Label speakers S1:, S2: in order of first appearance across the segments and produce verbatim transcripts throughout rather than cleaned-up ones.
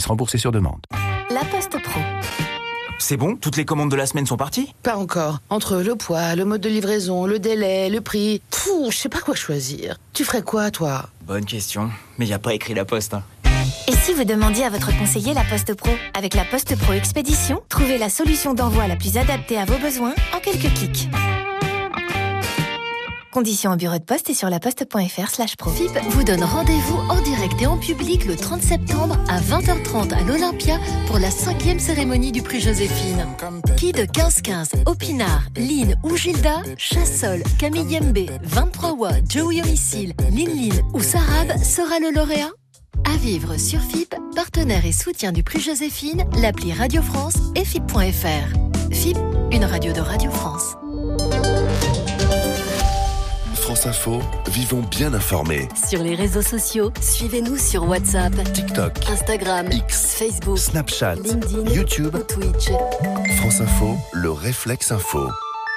S1: service remboursé sur demande.
S2: La Poste Pro.
S3: C'est bon ? Toutes les commandes de la semaine sont parties ?
S4: Pas encore. Entre le poids, le mode de livraison, le délai, le prix... Pfff, je sais pas quoi choisir. Tu ferais quoi, toi ?
S3: Bonne question. Mais y a pas écrit la Poste, hein.
S2: Et si vous demandiez à votre conseiller la Poste Pro ? Avec la Poste Pro Expédition, trouvez la solution d'envoi la plus adaptée à vos besoins en quelques clics. Conditions au bureau de poste et sur laposte.fr slash pro.
S5: F I P vous donne rendez-vous en direct et en public le trente septembre à vingt heures trente à l'Olympia pour la cinquième cérémonie du prix Joséphine. Qui de quinze quinze, Opinard, Lynn ou Gilda, Chassol, Camille Yembe, vingt-trois watts, Joey Homicile, Lynn Lynn ou Sarab sera le lauréat ? À vivre sur F I P, partenaire et soutien du prix Joséphine, l'appli Radio France et F I P point F R. F I P, une radio de Radio France.
S6: France Info, vivons bien informés.
S5: Sur les réseaux sociaux, suivez-nous sur WhatsApp,
S6: TikTok,
S5: Instagram,
S6: X,
S5: Facebook,
S6: Snapchat,
S5: LinkedIn,
S6: YouTube
S5: ou Twitch.
S6: France Info, le réflexe info.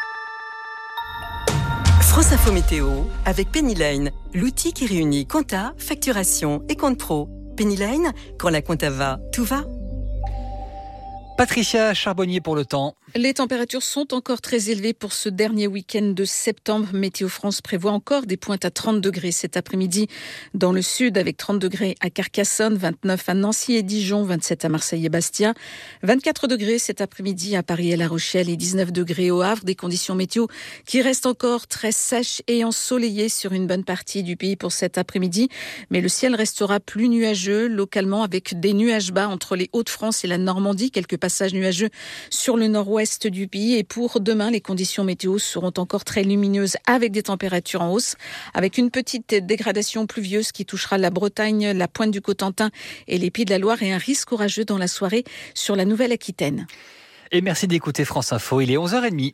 S7: France Info Météo avec Pennyline, l'outil qui réunit compta, facturation et compte pro. Pennyline, quand la compta va, tout va.
S8: Patricia Charbonnier pour le temps.
S9: Les températures sont encore très élevées pour ce dernier week-end de septembre. Météo France prévoit encore des pointes à trente degrés cet après-midi dans le sud, avec trente degrés à Carcassonne, vingt-neuf à Nancy et Dijon, vingt-sept à Marseille et Bastia, vingt-quatre degrés cet après-midi à Paris et La Rochelle et dix-neuf degrés au Havre. Des conditions météo qui restent encore très sèches et ensoleillées sur une bonne partie du pays pour cet après-midi. Mais le ciel restera plus nuageux localement, avec des nuages bas entre les Hauts-de-France et la Normandie, quelques passages nuageux sur le nord-ouest du pays. Et pour demain, les conditions météo seront encore très lumineuses avec des températures en hausse, avec une petite dégradation pluvieuse qui touchera la Bretagne, la pointe du Cotentin et les Pays de la Loire, et un risque orageux dans la soirée sur la Nouvelle-Aquitaine.
S8: Et merci d'écouter France Info, il est onze heures trente.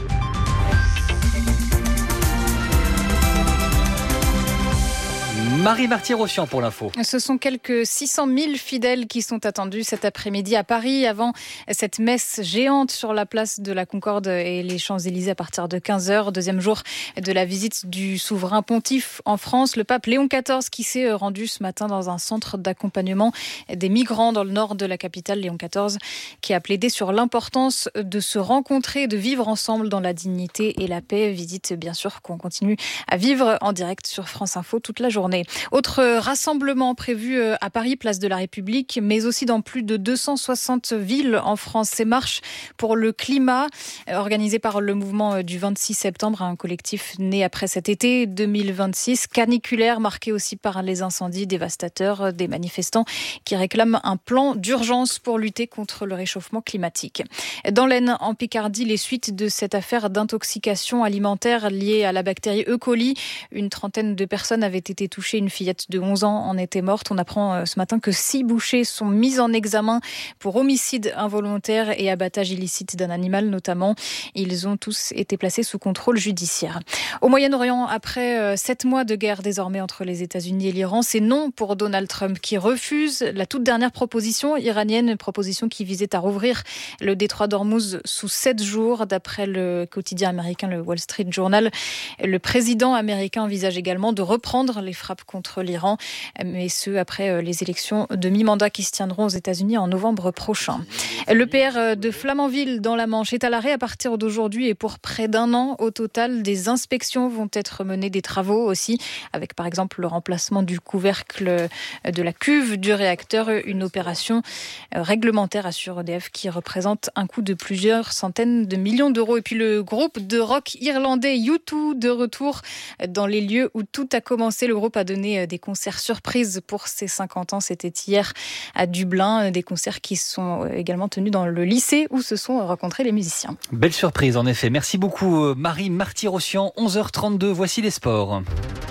S8: Marie Marty-Rossian pour l'info.
S10: Ce sont quelques six cent mille fidèles qui sont attendus cet après-midi à Paris avant cette messe géante sur la place de la Concorde et les Champs-Élysées à partir de quinze heures. Deuxième jour de la visite du souverain pontife en France, le pape Léon quatorze qui s'est rendu ce matin dans un centre d'accompagnement des migrants dans le nord de la capitale. Léon quatorze qui a plaidé sur l'importance de se rencontrer, de vivre ensemble dans la dignité et la paix. Visite bien sûr qu'on continue à vivre en direct sur France Info toute la journée. Autre rassemblement prévu à Paris, place de la République, mais aussi dans plus de deux cent soixante villes en France. Ces marches pour le climat, organisées par le mouvement du vingt-six septembre, un collectif né après cet été deux mille vingt-six, caniculaire, marqué aussi par les incendies dévastateurs, des manifestants qui réclament un plan d'urgence pour lutter contre le réchauffement climatique. Dans l'Aisne, en Picardie, les suites de cette affaire d'intoxication alimentaire liée à la bactérie E. coli. Une trentaine de personnes avaient été touchées. Une fillette de onze ans en était morte. On apprend ce matin que six bouchers sont mis en examen pour homicide involontaire et abattage illicite d'un animal notamment. Ils ont tous été placés sous contrôle judiciaire. Au Moyen-Orient, après sept mois de guerre désormais entre les États-Unis et l'Iran, c'est non pour Donald Trump qui refuse la toute dernière proposition iranienne, une proposition qui visait à rouvrir le détroit d'Ormuz sous sept jours. D'après le quotidien américain, le Wall Street Journal, le président américain envisage également de reprendre les frappes contre l'Iran, mais ce après les élections de mi-mandat qui se tiendront aux États-Unis en novembre prochain. Le P R de Flamanville dans la Manche est à l'arrêt à partir d'aujourd'hui et pour près d'un an. Au total, des inspections vont être menées, des travaux aussi, avec par exemple le remplacement du couvercle de la cuve du réacteur, une opération réglementaire assure E D F qui représente un coût de plusieurs centaines de millions d'euros. Et puis le groupe de rock irlandais U deux de retour dans les lieux où tout a commencé. Le groupe a donné des concerts surprises pour ses cinquante ans. C'était hier à Dublin, des concerts qui sont également tenus dans le lycée où se sont rencontrés les musiciens.
S8: Belle surprise en effet. Merci beaucoup Marie Marty-Rossian. onze heures trente-deux, voici les sports.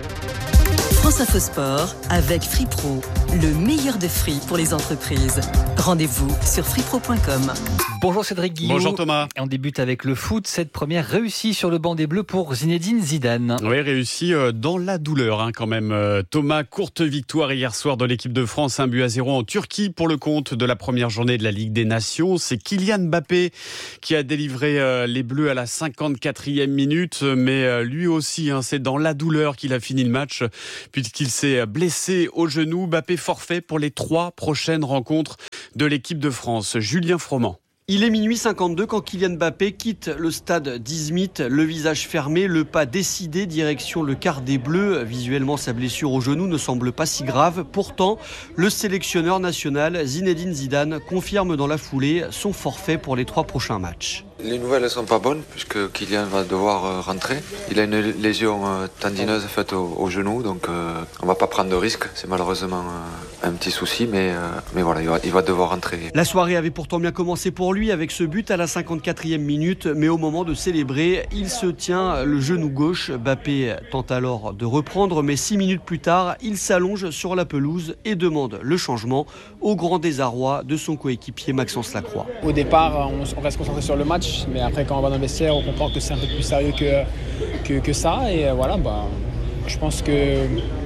S7: France Info Sport avec Free Pro, le meilleur de free pour les entreprises. Rendez-vous sur free pro point com.
S8: Bonjour Cédric Guillaume.
S11: Bonjour Thomas.
S8: Et on débute avec le foot. Cette première réussie sur le banc des Bleus pour Zinedine Zidane.
S11: Oui, réussi dans la douleur hein, quand même. Thomas, courte victoire hier soir de l'équipe de France, un but à zéro en Turquie pour le compte de la première journée de la Ligue des Nations. C'est Kylian Mbappé qui a délivré les Bleus à la cinquante-quatrième minute, mais lui aussi, hein, c'est dans la douleur qu'il a fini le match puisqu'il s'est blessé au genou. Mbappé forfait pour les trois prochaines rencontres de l'équipe de France, Julien Froment.
S1: Il est minuit cinquante-deux quand Kylian Mbappé quitte le stade d'Izmit, le visage fermé, le pas décidé, direction le quart des Bleus. Visuellement, sa blessure au genou ne semble pas si grave. Pourtant, le sélectionneur national Zinedine Zidane confirme dans la foulée son forfait pour les trois prochains matchs.
S12: Les nouvelles ne sont pas bonnes puisque Kylian va devoir rentrer. Il a une lésion tendineuse faite au, au genou, donc euh, on ne va pas prendre de risque. C'est malheureusement euh, un petit souci, mais, euh, mais voilà, il va, il va devoir rentrer.
S1: La soirée avait pourtant bien commencé pour lui avec ce but à la cinquante-quatrième minute, mais au moment de célébrer, il se tient le genou gauche. Mbappé tente alors de reprendre, mais six minutes plus tard, il s'allonge sur la pelouse et demande le changement au grand désarroi de son coéquipier Maxence Lacroix.
S13: Au départ, on reste concentré sur le match. Mais après, quand on va dans le vestiaire, on comprend que c'est un peu plus sérieux que, que, que ça. Et voilà, bah, je pense que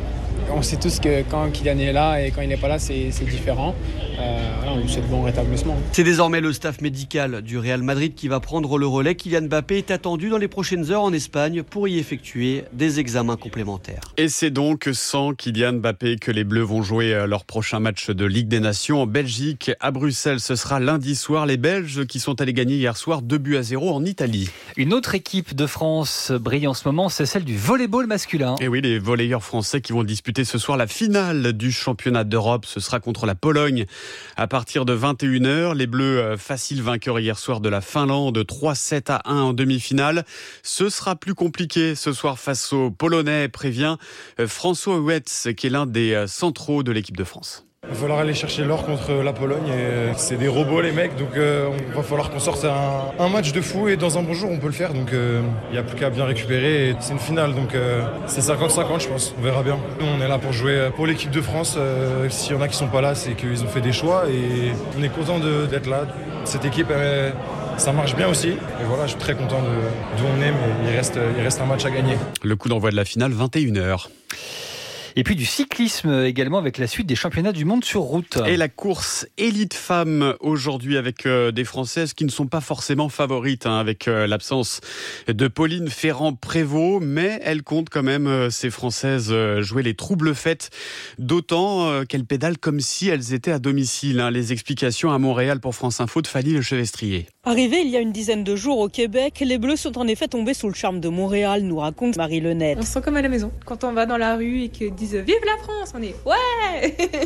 S13: on sait tous que quand Kylian est là et quand il n'est pas là, c'est, c'est différent. Euh, voilà, on lui souhaite bon rétablissement.
S1: C'est désormais le staff médical du Real Madrid qui va prendre le relais. Kylian Mbappé est attendu dans les prochaines heures en Espagne pour y effectuer des examens complémentaires.
S11: Et c'est donc sans Kylian Mbappé que les Bleus vont jouer leur prochain match de Ligue des Nations en Belgique. À Bruxelles, ce sera lundi soir. Les Belges qui sont allés gagner hier soir deux buts à zéro en Italie.
S8: Une autre équipe de France brille en ce moment, c'est celle du volley-ball masculin.
S11: Et oui, les volleyeurs français qui vont disputer ce soir la finale du championnat d'Europe. Ce sera contre la Pologne à partir de vingt et une heures. Les Bleus, faciles vainqueurs hier soir de la Finlande, trois sept à un en demi-finale. Ce sera plus compliqué ce soir face aux Polonais, prévient François Huetz, qui est l'un des centraux de l'équipe de France.
S14: Il va falloir aller chercher l'or contre la Pologne et c'est des robots les mecs, donc euh, il va falloir qu'on sorte un, un match de fou et dans un bon jour on peut le faire, donc il euh, n'y a plus qu'à bien récupérer et c'est une finale, donc euh, c'est cinquante cinquante je pense, on verra bien. Nous on est là pour jouer pour l'équipe de France, euh, s'il y en a qui sont pas là c'est qu'ils ont fait des choix et on est content de, d'être là. Cette équipe elle, ça marche bien aussi et voilà, je suis très content de, d'où on est, mais il reste, il reste un match à gagner.
S11: Le coup d'envoi de la finale, vingt et une heures.
S8: Et puis du cyclisme également avec la suite des championnats du monde sur route.
S11: Et la course élite femmes aujourd'hui avec euh, des Françaises qui ne sont pas forcément favorites, hein, avec euh, l'absence de Pauline Ferrand-Prévot, mais elles comptent quand même, euh, ces Françaises, euh, jouer les troubles fêtes, d'autant euh, qu'elles pédalent comme si elles étaient à domicile. Hein. Les explications à Montréal pour France Info de Fanny Le Chevestrier.
S15: Arrivés il y a une dizaine de jours au Québec, les Bleus sont en effet tombés sous le charme de Montréal, nous raconte Marie Lenette.
S16: On se sent comme à la maison. Quand on va dans la rue et qu'ils disent « Vive la France !» on est « Ouais !»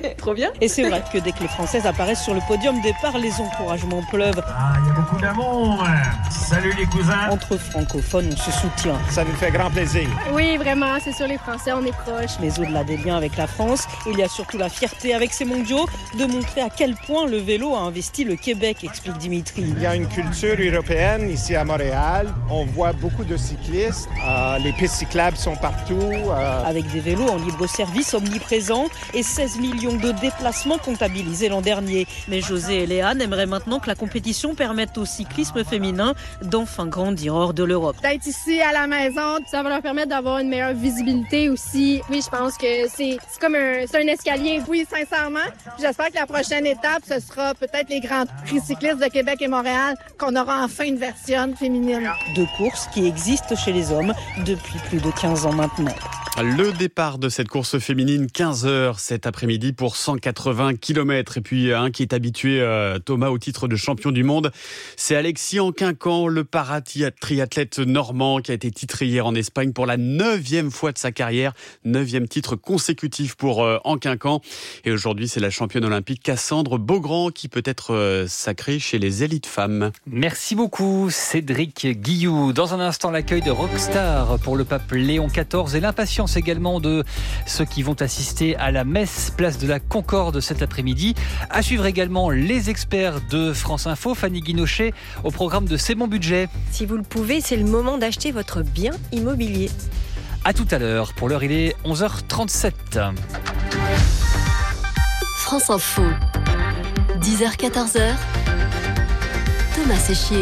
S16: Trop bien.
S15: Et c'est vrai que dès que les Françaises apparaissent sur le podium départ, les encouragements pleuvent.
S17: Ah, il y a beaucoup d'amour. Salut les cousins.
S15: Entre francophones, on se soutient.
S17: Ça nous fait grand plaisir.
S18: Oui, vraiment, c'est sur les Français, on est proches.
S15: Mais au-delà des liens avec la France, il y a surtout la fierté avec ces mondiaux de montrer à quel point le vélo a investi le Québec, explique Dimitri.
S17: Il y a une culture européenne ici à Montréal. On voit beaucoup de cyclistes. Euh, les pistes cyclables sont partout. Euh...
S15: Avec des vélos en libre-service omniprésents et seize millions de déplacements comptabilisés l'an dernier. Mais José et Léane aimeraient maintenant que la compétition permette au cyclisme féminin d'enfin grandir hors de l'Europe.
S18: D'être ici à la maison, ça va leur permettre d'avoir une meilleure visibilité aussi. Oui, je pense que c'est, c'est comme un, c'est un escalier. Oui, sincèrement, j'espère que la prochaine étape, ce sera peut-être les grands prix cyclistes de Québec et Montréal, qu'on aura enfin une version féminine.
S15: Deux courses qui existent chez les hommes depuis plus de quinze ans maintenant.
S11: Le départ de cette course féminine, quinze heures cet après-midi pour cent quatre-vingts kilomètres. Et puis un qui est habitué, euh, Thomas, au titre de champion du monde, c'est Alexis Anquincan, le para-triathlète normand qui a été titré hier en Espagne pour la neuvième fois de sa carrière. Neuvième titre consécutif pour euh, Anquincan. Et aujourd'hui, c'est la championne olympique Cassandre Beaugrand qui peut être euh, sacrée chez les élites femmes.
S8: Merci beaucoup Cédric Guilloux. Dans un instant, l'accueil de Rockstar pour le pape Léon quatorze et l'impatience également de ceux qui vont assister à la messe place de la Concorde cet après-midi. À suivre également les experts de France Info, Fanny Guinochet, au programme de C'est mon budget.
S19: Si vous le pouvez, c'est le moment d'acheter votre bien immobilier.
S8: À tout à l'heure. Pour l'heure, il est onze heures trente-sept.
S5: France Info. dix heures quatorze heures. Thomas Séchier.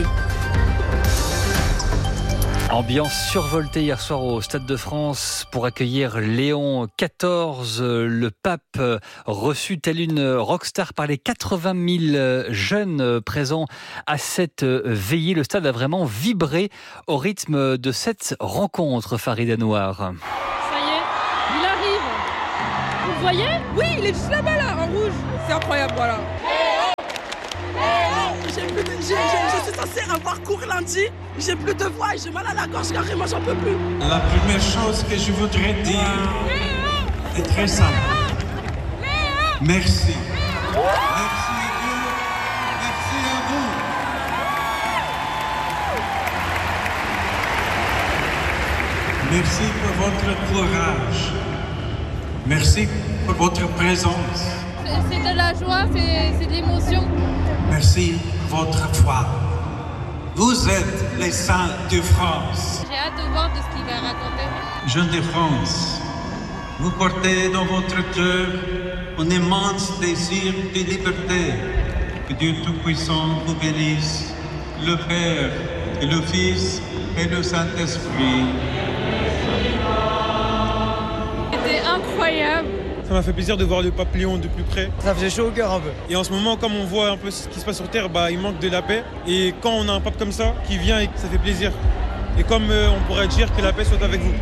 S8: Ambiance survoltée hier soir au Stade de France pour accueillir Léon quatorze. Le pape reçu tel une rockstar par les quatre-vingt mille jeunes présents à cette veillée. Le stade a vraiment vibré au rythme de cette rencontre, Farida Noir.
S20: Ça y est, il arrive. Vous le voyez ? Oui, il est juste là-bas, là, en rouge. C'est incroyable, voilà.
S21: commencé à avoir cours lundi. J'ai plus de voix et j'ai mal à la gorge carrément, j'en peux plus.
S22: La première chose que je voudrais dire est très simple. Merci. Merci à Dieu. Merci à vous. Merci pour votre courage. Merci pour votre présence.
S20: C'est de la joie, c'est, c'est de l'émotion.
S22: Merci pour votre foi. Vous êtes les saints de France.
S20: J'ai hâte de voir de ce qu'il va raconter.
S22: Jeunes de France, vous portez dans votre cœur un immense désir de liberté. Que Dieu Tout-Puissant vous bénisse, le Père et le Fils et le Saint-Esprit.
S20: C'était incroyable.
S23: Ça m'a fait plaisir de voir le pape Léon de plus près.
S24: Ça faisait chaud au cœur un peu.
S23: Et en ce moment, comme on voit un peu ce qui se passe sur Terre, bah, il manque de la paix. Et quand on a un pape comme ça qui vient, et ça fait plaisir. Et comme euh, on pourrait dire que la paix soit avec vous.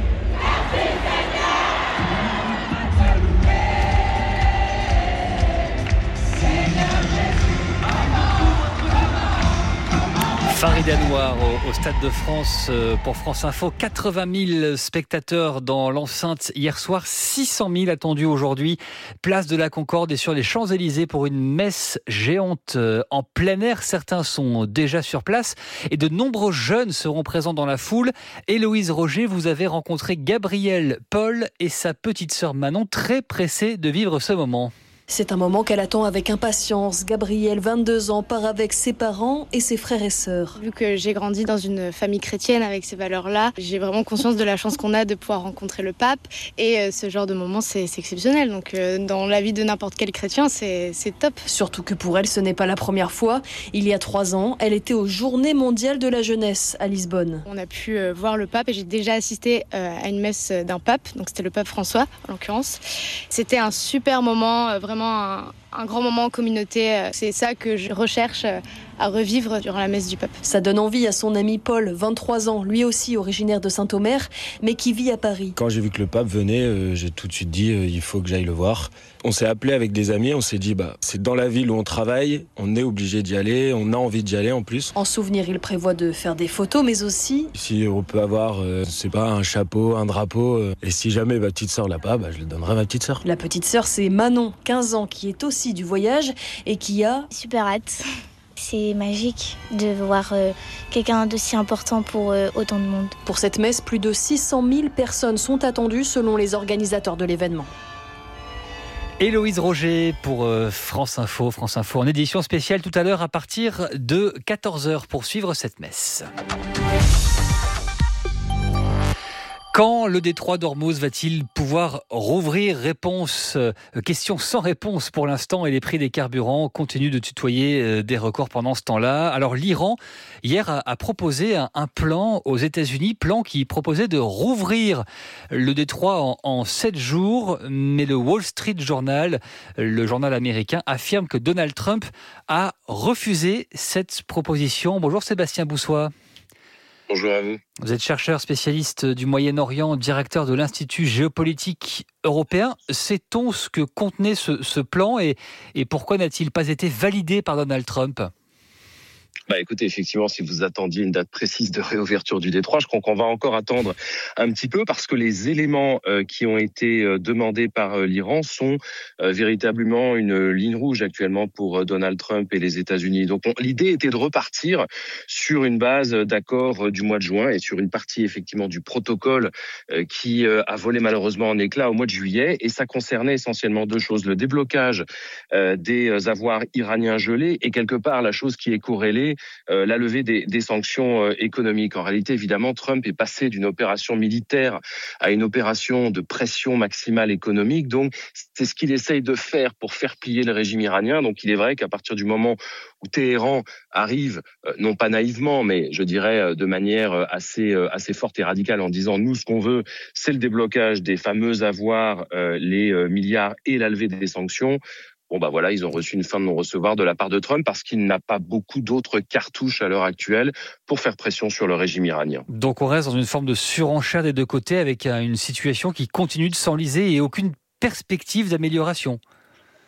S8: Farida Noir au, au Stade de France pour France Info. quatre-vingt mille spectateurs dans l'enceinte hier soir, six cent mille attendus aujourd'hui. Place de la Concorde et sur les Champs-Élysées pour une messe géante en plein air. Certains sont déjà sur place et de nombreux jeunes seront présents dans la foule. Héloïse Roger, vous avez rencontré Gabrielle Paul et sa petite sœur Manon, très pressés de vivre ce moment.
S25: C'est un moment qu'elle attend avec impatience. Gabrielle, vingt-deux ans, part avec ses parents et ses frères et sœurs.
S18: Vu que j'ai grandi dans une famille chrétienne avec ces valeurs-là, j'ai vraiment conscience de la chance qu'on a de pouvoir rencontrer le pape. Et ce genre de moment, c'est, c'est exceptionnel. Donc dans la vie de n'importe quel chrétien, c'est, c'est top.
S25: Surtout que pour elle, ce n'est pas la première fois. Il y a trois ans, elle était aux Journées mondiales de la jeunesse à Lisbonne.
S18: On a pu voir le pape et j'ai déjà assisté à une messe d'un pape. Donc c'était le pape François, en l'occurrence. C'était un super moment, vraiment Vraiment un, un grand moment en communauté. C'est ça que je recherche à revivre durant la messe du pape.
S25: Ça donne envie à son ami Paul, vingt-trois ans, lui aussi originaire de Saint-Omer, mais qui vit à Paris.
S26: Quand j'ai vu que le pape venait, euh, j'ai tout de suite dit euh, il faut que j'aille le voir. On s'est appelé avec des amis, on s'est dit bah c'est dans la ville où on travaille, on est obligé d'y aller, on a envie d'y aller en plus.
S25: En souvenir, il prévoit de faire des photos, mais aussi...
S26: Si on peut avoir, euh, c'est pas un chapeau, un drapeau, euh, et si jamais ma petite sœur l'a pas, bah, je le donnerai à ma petite sœur.
S25: La petite sœur, c'est Manon, quinze ans, qui est aussi du voyage et qui a...
S27: Super hâte. C'est magique de voir euh, quelqu'un d'aussi important pour euh, autant de monde.
S25: Pour cette messe, plus de six cent mille personnes sont attendues selon les organisateurs de l'événement.
S8: Héloïse Roger pour France Info. France Info en édition spéciale tout à l'heure à partir de quatorze heures pour suivre cette messe. Quand le détroit d'Ormuz va-t-il pouvoir rouvrir? Réponse, euh, question sans réponse pour l'instant, et les prix des carburants continuent de tutoyer euh, des records pendant ce temps-là. Alors l'Iran, hier, a, a proposé un, un plan aux États-Unis, plan qui proposait de rouvrir le détroit en, en sept jours, mais le Wall Street Journal, le journal américain, affirme que Donald Trump a refusé cette proposition. Bonjour Sébastien Boussois.
S28: Bonjour à vous.
S8: Vous êtes chercheur spécialiste du Moyen-Orient, directeur de l'Institut géopolitique européen. Sait-on ce que contenait ce, ce plan et, et pourquoi n'a-t-il pas été validé par Donald Trump ?
S28: Bah écoutez, effectivement, si vous attendiez une date précise de réouverture du détroit, je crois qu'on va encore attendre un petit peu parce que les éléments euh, qui ont été euh, demandés par euh, l'Iran sont euh, véritablement une ligne rouge actuellement pour euh, Donald Trump et les États-Unis. Donc on, l'idée était de repartir sur une base d'accord euh, du mois de juin et sur une partie effectivement du protocole euh, qui euh, a volé malheureusement en éclats au mois de juillet, et ça concernait essentiellement deux choses: le déblocage euh, des avoirs iraniens gelés et quelque part la chose qui est corrélée, Euh, la levée des, des sanctions euh, économiques. En réalité, évidemment, Trump est passé d'une opération militaire à une opération de pression maximale économique. Donc, c'est ce qu'il essaye de faire pour faire plier le régime iranien. Donc, il est vrai qu'à partir du moment où Téhéran arrive, euh, non pas naïvement, mais je dirais euh, de manière assez, euh, assez forte et radicale en disant « nous, ce qu'on veut, c'est le déblocage des fameux avoirs, euh, les euh, milliards et la levée des sanctions », bon bah voilà, ils ont reçu une fin de non-recevoir de la part de Trump parce qu'il n'a pas beaucoup d'autres cartouches à l'heure actuelle pour faire pression sur le régime iranien.
S8: Donc on reste dans une forme de surenchère des deux côtés avec une situation qui continue de s'enliser et aucune perspective d'amélioration.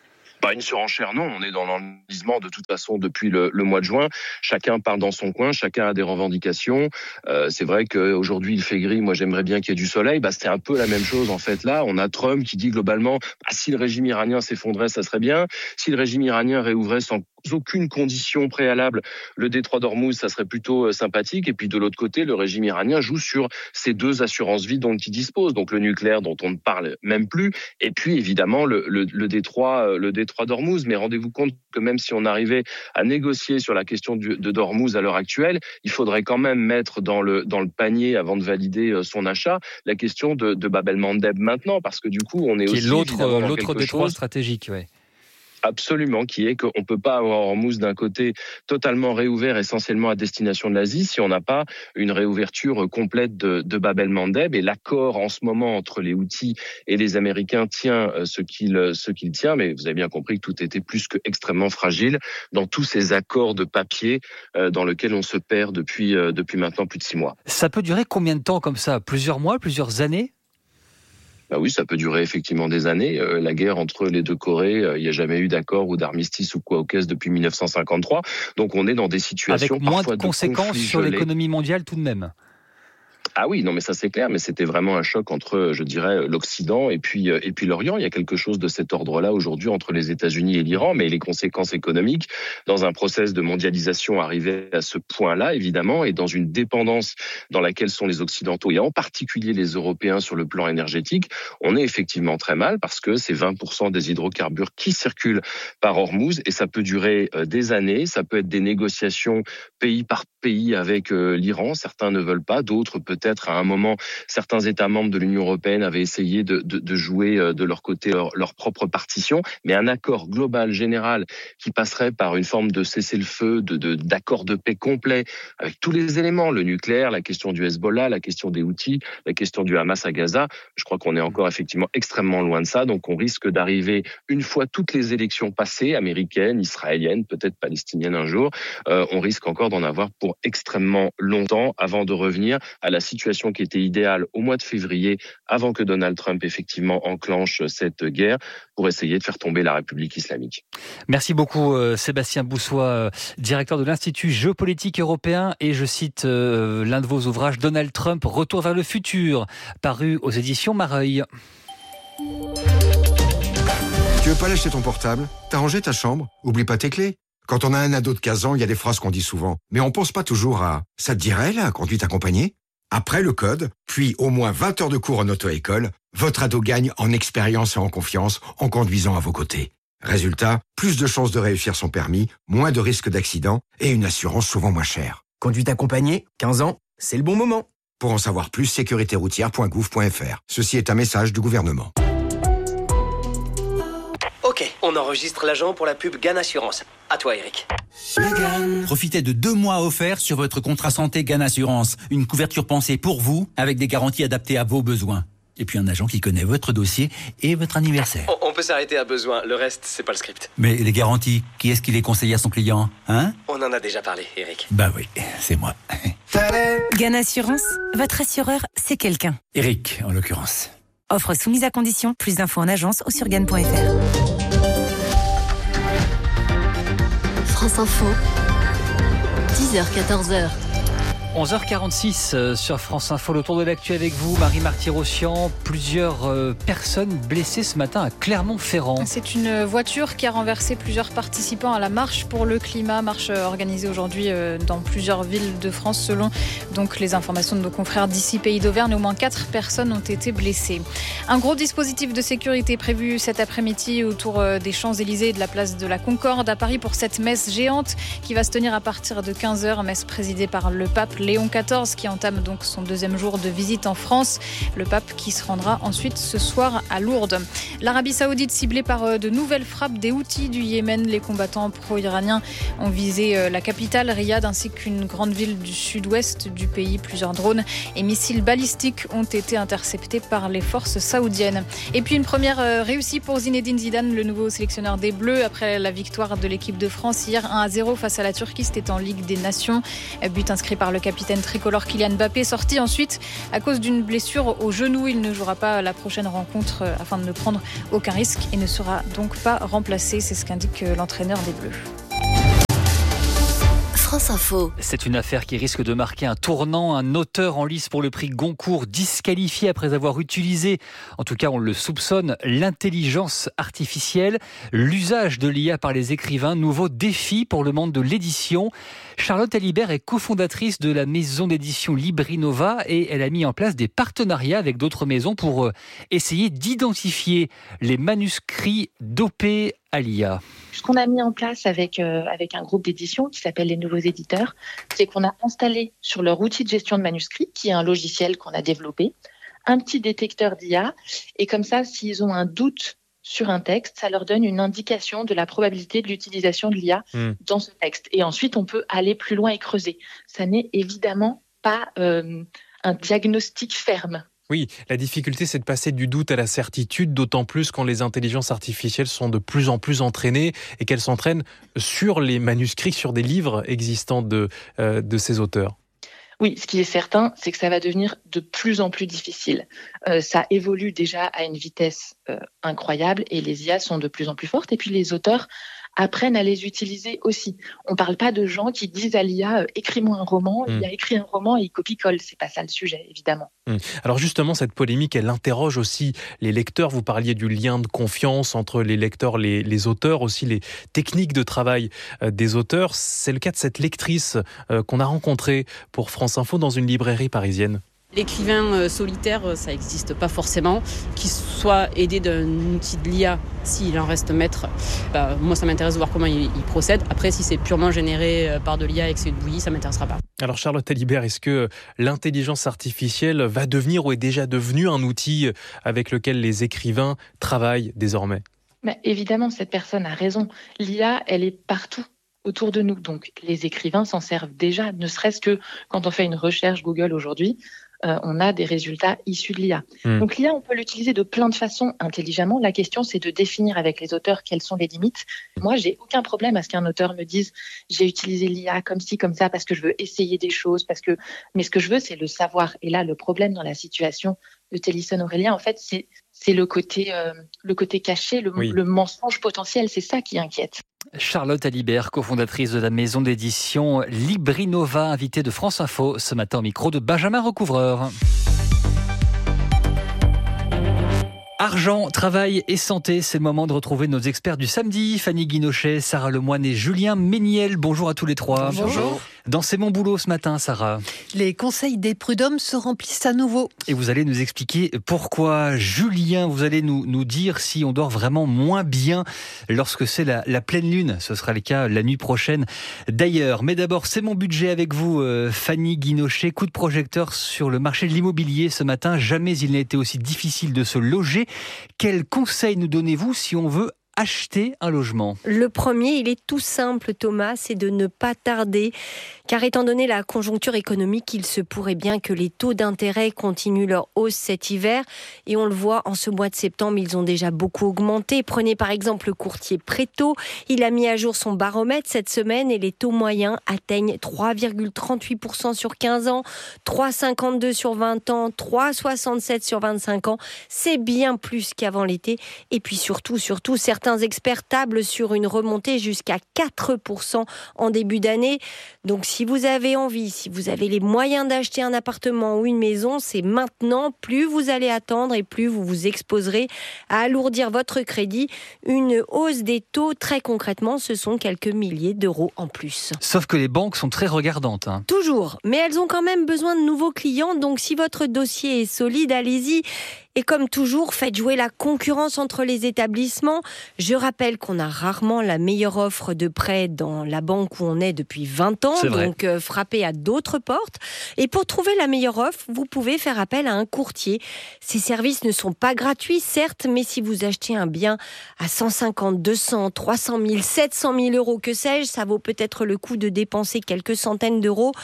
S28: Bah, une surenchère, non. On est dans l'enlisement de toute façon depuis le, le mois de juin. Chacun part dans son coin, chacun a des revendications. Euh, c'est vrai qu'aujourd'hui il fait gris. Moi, j'aimerais bien qu'il y ait du soleil. Bah, c'était un peu la même chose en fait. Là, on a Trump qui dit globalement, bah, si le régime iranien s'effondrait, ça serait bien. Si le régime iranien réouvrait sans aucune condition préalable le détroit d'Ormuz, ça serait plutôt sympathique. Et puis de l'autre côté, le régime iranien joue sur ces deux assurances vie dont il dispose, donc le nucléaire dont on ne parle même plus, et puis évidemment le, le, le détroit, le détroit d'Ormuz. Mais rendez-vous compte que même si on arrivait à négocier sur la question du, de d'Ormuz à l'heure actuelle, il faudrait quand même mettre dans le dans le panier avant de valider son achat la question de, de Bab el-Mandeb maintenant, parce que du coup on est
S8: qui
S28: aussi
S8: est l'autre l'autre détroit
S28: chose...
S8: stratégique, ouais.
S28: Absolument, qui est qu'on ne peut pas avoir Hormuz d'un côté totalement réouvert essentiellement à destination de l'Asie si on n'a pas une réouverture complète de, de Bab el-Mandeb. Et l'accord en ce moment entre les Houthis et les Américains tient ce qu'il, ce qu'il tient, mais vous avez bien compris que tout était plus que extrêmement fragile dans tous ces accords de papier dans lesquels on se perd depuis, depuis maintenant plus de six mois.
S8: Ça peut durer combien de temps comme ça ? Plusieurs mois, plusieurs années ?
S28: Bah oui, ça peut durer effectivement des années. Euh, la guerre entre les deux Corées, il euh, n'y a jamais eu d'accord ou d'armistice ou quoi au caisse depuis mille neuf cent cinquante-trois. Donc on est dans des situations
S8: avec moins
S28: parfois
S8: de conséquences
S28: de
S8: sur l'économie mondiale tout de même.
S28: Ah oui, non mais ça c'est clair, mais c'était vraiment un choc entre, je dirais, l'Occident et puis et puis l'Orient. Il y a quelque chose de cet ordre-là aujourd'hui entre les États-Unis et l'Iran, mais les conséquences économiques dans un process de mondialisation arrivé à ce point-là, évidemment, et dans une dépendance dans laquelle sont les Occidentaux et en particulier les Européens sur le plan énergétique, on est effectivement très mal parce que c'est vingt pour cent des hydrocarbures qui circulent par Hormuz et ça peut durer des années. Ça peut être des négociations pays par pays avec l'Iran. Certains ne veulent pas, d'autres peut-être. Peut-être à un moment, certains États membres de l'Union européenne avaient essayé de, de, de jouer de leur côté leur, leur propre partition, mais un accord global, général, qui passerait par une forme de cessez-le-feu, de, de, d'accord de paix complet, avec tous les éléments, le nucléaire, la question du Hezbollah, la question des Houthis, la question du Hamas à Gaza. Je crois qu'on est encore effectivement extrêmement loin de ça, donc on risque d'arriver, une fois toutes les élections passées, américaines, israéliennes, peut-être palestiniennes un jour, euh, on risque encore d'en avoir pour extrêmement longtemps avant de revenir à la situation qui était idéale au mois de février, avant que Donald Trump effectivement enclenche cette guerre pour essayer de faire tomber la République islamique.
S8: Merci beaucoup euh, Sébastien Boussois, euh, directeur de l'Institut géopolitique européen, et je cite euh, l'un de vos ouvrages, Donald Trump, Retour vers le futur, paru aux éditions Mareuil.
S2: Tu veux pas lâcher ton portable ? T'as rangé ta chambre ? Oublie pas tes clés. Quand on a un ado de quinze ans, il y a des phrases qu'on dit souvent, mais on pense pas toujours à « ça te dirait la conduite accompagnée ?» Après le code, puis au moins vingt heures de cours en auto-école, votre ado gagne en expérience et en confiance en conduisant à vos côtés. Résultat, plus de chances de réussir son permis, moins de risques d'accident et une assurance souvent moins chère.
S3: Conduite accompagnée, quinze ans, c'est le bon moment.
S2: Pour en savoir plus, sécurité routière point gouv point f r. Ceci est un message du gouvernement.
S4: Ok, on enregistre l'agent pour la pub Gan Assurance. À toi, Eric.
S6: Profitez de deux mois offerts sur votre contrat santé Gan Assurance. Une couverture pensée pour vous, avec des garanties adaptées à vos besoins. Et puis un agent qui connaît votre dossier et votre anniversaire.
S4: On, on peut s'arrêter à besoin, le reste, c'est pas le script.
S6: Mais les garanties, qui est-ce qui les conseille à son client, hein ?
S4: On en a déjà parlé, Eric.
S6: Bah oui, c'est moi.
S7: Gan Assurance, votre assureur, c'est quelqu'un.
S6: Eric, en l'occurrence.
S7: Offre soumise à condition, plus d'infos en agence ou sur gan point f r.
S5: France Info, dix heures quatorze heures.
S8: onze heures quarante-six sur France Info, le tour de l'actu avec vous, Marie Marty-Rossian. Plusieurs personnes blessées ce matin à Clermont-Ferrand.
S9: C'est une voiture qui a renversé plusieurs participants à la marche pour le climat, marche organisée aujourd'hui dans plusieurs villes de France selon donc les informations de nos confrères d'ici Pays d'Auvergne. Au moins quatre personnes ont été blessées. Un gros dispositif de sécurité prévu cet après-midi autour des Champs-Élysées et de la place de la Concorde à Paris pour cette messe géante qui va se tenir à partir de quinze heures, messe présidée par le pape Léon quatorze qui entame donc son deuxième jour de visite en France. Le pape qui se rendra ensuite ce soir à Lourdes. L'Arabie Saoudite ciblée par de nouvelles frappes des Houthis du Yémen. Les combattants pro-iraniens ont visé la capitale Riyad ainsi qu'une grande ville du sud-ouest du pays. Plusieurs drones et missiles balistiques ont été interceptés par les forces saoudiennes. Et puis une première réussite pour Zinedine Zidane, le nouveau sélectionneur des Bleus après la victoire de l'équipe de France hier un à zéro face à la Turquie. C'était en Ligue des Nations. But inscrit par le capitaine capitaine tricolore Kylian Mbappé, sorti ensuite à cause d'une blessure au genou. Il ne jouera pas la prochaine rencontre afin de ne prendre aucun risque et ne sera donc pas remplacé. C'est ce qu'indique l'entraîneur des Bleus.
S5: France Info.
S8: C'est une affaire qui risque de marquer un tournant. Un auteur en lice pour le prix Goncourt disqualifié après avoir utilisé, en tout cas on le soupçonne, l'intelligence artificielle. L'usage de l'I A par les écrivains, nouveau défi pour le monde de l'édition. Charlotte Alibert est cofondatrice de la maison d'édition Librinova et elle a mis en place des partenariats avec d'autres maisons pour essayer d'identifier les manuscrits dopés à l'I A.
S1: Ce qu'on a mis en place avec, euh, avec un groupe d'édition qui s'appelle les Nouveaux Éditeurs, c'est qu'on a installé sur leur outil de gestion de manuscrits, qui est un logiciel qu'on a développé, un petit détecteur d'I A. Et comme ça, s'ils ont un doute sur un texte, ça leur donne une indication de la probabilité de l'utilisation de l'I A mmh. dans ce texte. Et ensuite, on peut aller plus loin et creuser. Ça n'est évidemment pas euh, un diagnostic ferme.
S10: Oui, la difficulté, c'est de passer du doute à la certitude, d'autant plus quand les intelligences artificielles sont de plus en plus entraînées et qu'elles s'entraînent sur les manuscrits, sur des livres existants de, euh, de ces auteurs.
S1: Oui, ce qui est certain, c'est que ça va devenir de plus en plus difficile. Euh, ça évolue déjà à une vitesse euh, incroyable et les I A sont de plus en plus fortes. Et puis les auteurs apprennent à les utiliser aussi. On ne parle pas de gens qui disent à l'I A euh, « écris-moi un roman mmh. », il a écrit un roman et il copie-colle. C'est pas ça le sujet, évidemment.
S10: Mmh. Alors justement, cette polémique, elle interroge aussi les lecteurs. Vous parliez du lien de confiance entre les lecteurs, les, les auteurs, aussi les techniques de travail euh, des auteurs. C'est le cas de cette lectrice euh, qu'on a rencontrée pour France Info dans une librairie parisienne.
S12: L'écrivain euh, solitaire, ça n'existe pas forcément. Qu'il soit aidé d'un outil de l'I A, s'il en reste maître, bah, moi ça m'intéresse de voir comment il, il procède. Après, si c'est purement généré par de l'I A et que c'est une bouillie, ça ne m'intéressera pas.
S10: Alors Charlotte Alibert, est-ce que l'intelligence artificielle va devenir ou est déjà devenue un outil avec lequel les écrivains travaillent désormais ?
S1: Mais évidemment, cette personne a raison. L'I A, elle est partout autour de nous. Donc les écrivains s'en servent déjà, ne serait-ce que quand on fait une recherche Google aujourd'hui, Euh, on a des résultats issus de l'I A. Mmh. Donc l'I A, on peut l'utiliser de plein de façons intelligemment. La question, c'est de définir avec les auteurs quelles sont les limites. Moi, j'ai aucun problème à ce qu'un auteur me dise « j'ai utilisé l'I A comme ci, comme ça, parce que je veux essayer des choses, parce que…» Mais ce que je veux, c'est le savoir. Et là, le problème dans la situation de Télisson Aurélien, en fait, c'est, c'est le côté, euh, le côté caché, le, oui. le mensonge potentiel. C'est ça qui inquiète.
S8: Charlotte Alibert, cofondatrice de la maison d'édition Librinova, invitée de France Info ce matin au micro de Benjamin Recouvreur. Argent, travail et santé, c'est le moment de retrouver nos experts du samedi. Fanny Guinochet, Sarah Lemoine et Julien Méniel. Bonjour à tous les trois.
S13: Bonjour.
S8: Dans C'est mon boulot ce matin, Sarah.
S13: Les conseils des prud'hommes se remplissent à nouveau.
S8: Et vous allez nous expliquer pourquoi. Julien, vous allez nous, nous dire si on dort vraiment moins bien lorsque c'est la, la pleine lune. Ce sera le cas la nuit prochaine d'ailleurs. Mais d'abord, c'est mon budget avec vous, euh, Fanny Guinochet. Coup de projecteur sur le marché de l'immobilier ce matin. Jamais il n'a été aussi difficile de se loger. Quels conseils nous donnez-vous si on veut acheter un logement?
S19: Le premier, il est tout simple, Thomas, c'est de ne pas tarder. Car étant donné la conjoncture économique, il se pourrait bien que les taux d'intérêt continuent leur hausse cet hiver. Et on le voit, en ce mois de septembre, ils ont déjà beaucoup augmenté. Prenez par exemple le courtier Préto. Il a mis à jour son baromètre cette semaine et les taux moyens atteignent trois virgule trente-huit pour cent sur quinze ans, trois virgule cinquante-deux sur vingt ans, trois virgule soixante-sept sur vingt-cinq ans. C'est bien plus qu'avant l'été. Et puis surtout, surtout, certains experts tablent sur une remontée jusqu'à quatre pour cent en début d'année. Donc si vous avez envie, si vous avez les moyens d'acheter un appartement ou une maison, c'est maintenant. Plus vous allez attendre et plus vous vous exposerez à alourdir votre crédit. Une hausse des taux, très concrètement, ce sont quelques milliers d'euros en plus.
S8: Sauf que les banques sont très regardantes. Hein.
S19: Toujours, mais elles ont quand même besoin de nouveaux clients. Donc si votre dossier est solide, allez-y. Et comme toujours, faites jouer la concurrence entre les établissements. Je rappelle qu'on a rarement la meilleure offre de prêt dans la banque où on est depuis vingt ans. Donc euh, frappez à d'autres portes. Et pour trouver la meilleure offre, vous pouvez faire appel à un courtier. Ces services ne sont pas gratuits, certes, mais si vous achetez un bien à cent cinquante, deux cents, trois cent mille, sept cent mille euros, que sais-je, ça vaut peut-être le coup de dépenser quelques centaines d'euros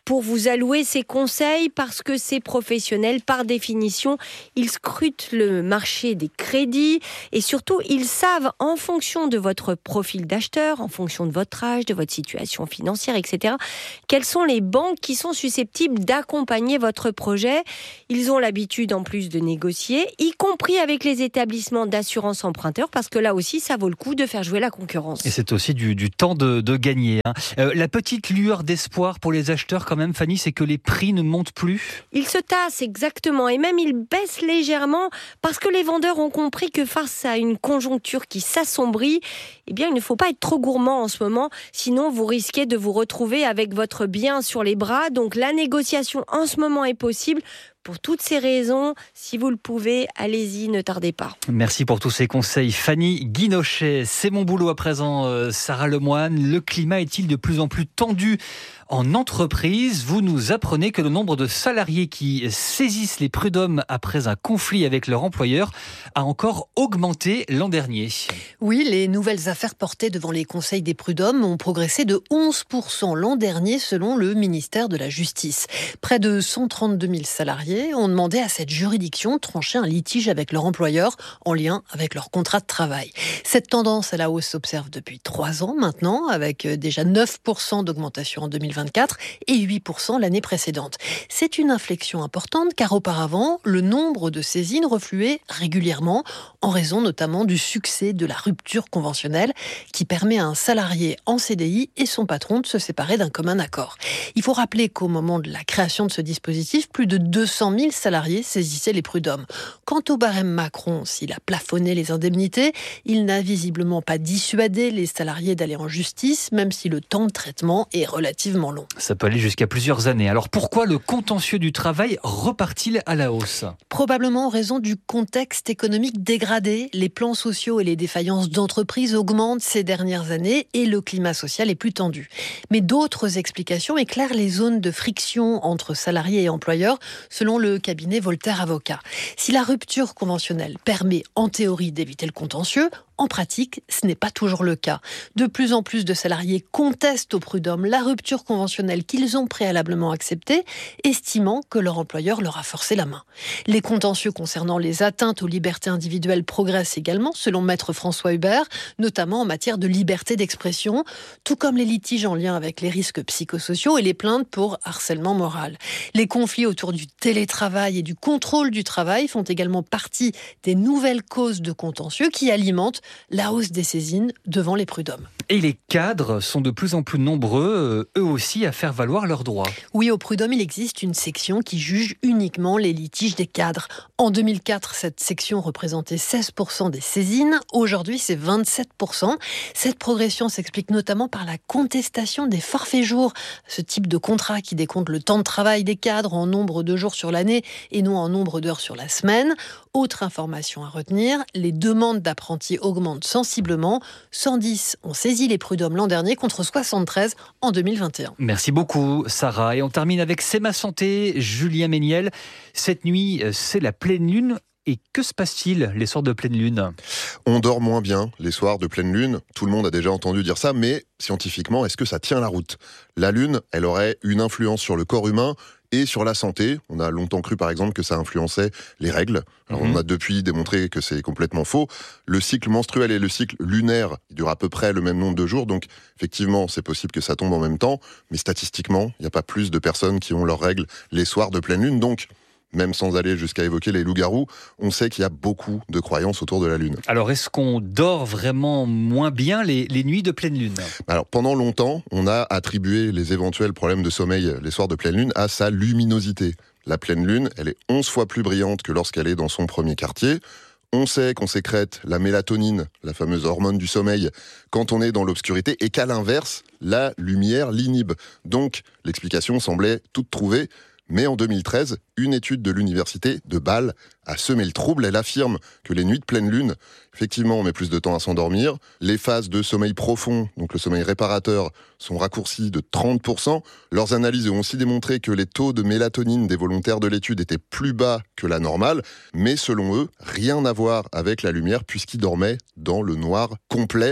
S19: pour vous allouer ces conseils parce que ces professionnels, par définition, ils scrutent le marché des crédits et surtout, ils savent en fonction de votre profil d'acheteur, en fonction de votre âge, de votre situation financière, et cetera, quelles sont les banques qui sont susceptibles d'accompagner votre projet. Ils ont l'habitude en plus de négocier, y compris avec les établissements d'assurance emprunteur, parce que là aussi, ça vaut le coup de faire jouer la concurrence.
S8: Et c'est aussi du, du temps de, de gagner. Hein. Euh, la petite lueur d'espoir pour les acheteurs quand même, Fanny, c'est que les prix ne montent plus.
S19: Ils se tassent, exactement, et même ils baissent légèrement parce que les vendeurs ont compris que face à une conjoncture qui s'assombrit, eh bien, il ne faut pas être trop gourmand en ce moment, sinon vous risquez de vous retrouver avec votre bien sur les bras. Donc la négociation en ce moment est possible. Pour toutes ces raisons, si vous le pouvez, allez-y, ne tardez pas.
S8: Merci pour tous ces conseils. Fanny Guinochet, c'est mon boulot à présent. Euh, Sarah Lemoine, le climat est-il de plus en plus tendu en entreprise? Vous nous apprenez que le nombre de salariés qui saisissent les prud'hommes après un conflit avec leur employeur a encore augmenté l'an dernier.
S13: Oui, les nouvelles affaires portées devant les conseils des prud'hommes ont progressé de onze pour cent l'an dernier selon le ministère de la Justice. Près de cent trente-deux mille salariés ont demandé à cette juridiction de trancher un litige avec leur employeur en lien avec leur contrat de travail. Cette tendance à la hausse s'observe depuis trois ans maintenant, avec déjà neuf pour cent d'augmentation en deux mille vingt-quatre et huit pour cent l'année précédente. C'est une inflexion importante car auparavant, le nombre de saisines refluait régulièrement en raison notamment du succès de la rupture conventionnelle qui permet à un salarié en C D I et son patron de se séparer d'un commun accord. Il faut rappeler qu'au moment de la création de ce dispositif, plus de deux cent mille salariés saisissaient les prud'hommes. Quant au barème Macron, s'il a plafonné les indemnités, il n'a visiblement pas dissuadé les salariés d'aller en justice, même si le temps de traitement est relativement long.
S8: Ça peut aller jusqu'à plusieurs années. Alors pourquoi le contentieux du travail repart-il à la hausse ?
S13: Probablement en raison du contexte économique dégradé. Les plans sociaux et les défaillances d'entreprises augmentent ces dernières années et le climat social est plus tendu. Mais d'autres explications éclairent les zones de friction entre salariés et employeurs, selon le cabinet Voltaire Avocats. Si la rupture conventionnelle permet en théorie d'éviter le contentieux, en pratique, ce n'est pas toujours le cas. De plus en plus de salariés contestent aux prud'hommes la rupture conventionnelle qu'ils ont préalablement acceptée, estimant que leur employeur leur a forcé la main. Les contentieux concernant les atteintes aux libertés individuelles progressent également, selon maître François Hubert, notamment en matière de liberté d'expression, tout comme les litiges en lien avec les risques psychosociaux et les plaintes pour harcèlement moral. Les conflits autour du télétravail et du contrôle du travail font également partie des nouvelles causes de contentieux qui alimentent la hausse des saisines devant les prud'hommes.
S8: Et les cadres sont de plus en plus nombreux, eux aussi, à faire valoir leurs droits.
S13: Oui, au prud'homme, il existe une section qui juge uniquement les litiges des cadres. En deux mille quatre, cette section représentait seize pour cent des saisines. Aujourd'hui, c'est vingt-sept pour cent. Cette progression s'explique notamment par la contestation des forfaits jours, ce type de contrat qui décompte le temps de travail des cadres en nombre de jours sur l'année et non en nombre d'heures sur la semaine. Autre information à retenir, les demandes d'apprentis augmentent sensiblement. cent dix ont saisi les prud'hommes l'an dernier contre soixante-treize en deux mille vingt et un.
S8: Merci beaucoup Sarah. Et on termine avec C'est ma santé, Julien Méniel. Cette nuit, c'est la pleine lune. Et que se passe-t-il les soirs de pleine lune ?
S11: On dort moins bien les soirs de pleine lune. Tout le monde a déjà entendu dire ça, mais scientifiquement, est-ce que ça tient la route ? La lune, elle aurait une influence sur le corps humain et sur la santé. On a longtemps cru, par exemple, que ça influençait les règles. Alors, mmh. on a depuis démontré que c'est complètement faux. Le cycle menstruel et le cycle lunaire durent à peu près le même nombre de jours. Donc, effectivement, c'est possible que ça tombe en même temps. Mais statistiquement, il n'y a pas plus de personnes qui ont leurs règles les soirs de pleine lune. Donc, même sans aller jusqu'à évoquer les loups-garous, on sait qu'il y a beaucoup de croyances autour de la Lune.
S8: Alors, est-ce qu'on dort vraiment moins bien les, les nuits de pleine Lune ?
S11: Alors, pendant longtemps, on a attribué les éventuels problèmes de sommeil les soirs de pleine Lune à sa luminosité. La pleine Lune, elle est onze fois plus brillante que lorsqu'elle est dans son premier quartier. On sait qu'on sécrète la mélatonine, la fameuse hormone du sommeil, quand on est dans l'obscurité, et qu'à l'inverse, la lumière l'inhibe. Donc, l'explication semblait toute trouvée. Mais en deux mille treize, une étude de l'université de Bâle a semé le trouble. Elle affirme que les nuits de pleine lune, effectivement, on met plus de temps à s'endormir. Les phases de sommeil profond, donc le sommeil réparateur, sont raccourcies de trente pour cent. Leurs analyses ont aussi démontré que les taux de mélatonine des volontaires de l'étude étaient plus bas que la normale. Mais selon eux, rien à voir avec la lumière puisqu'ils dormaient dans le noir complet.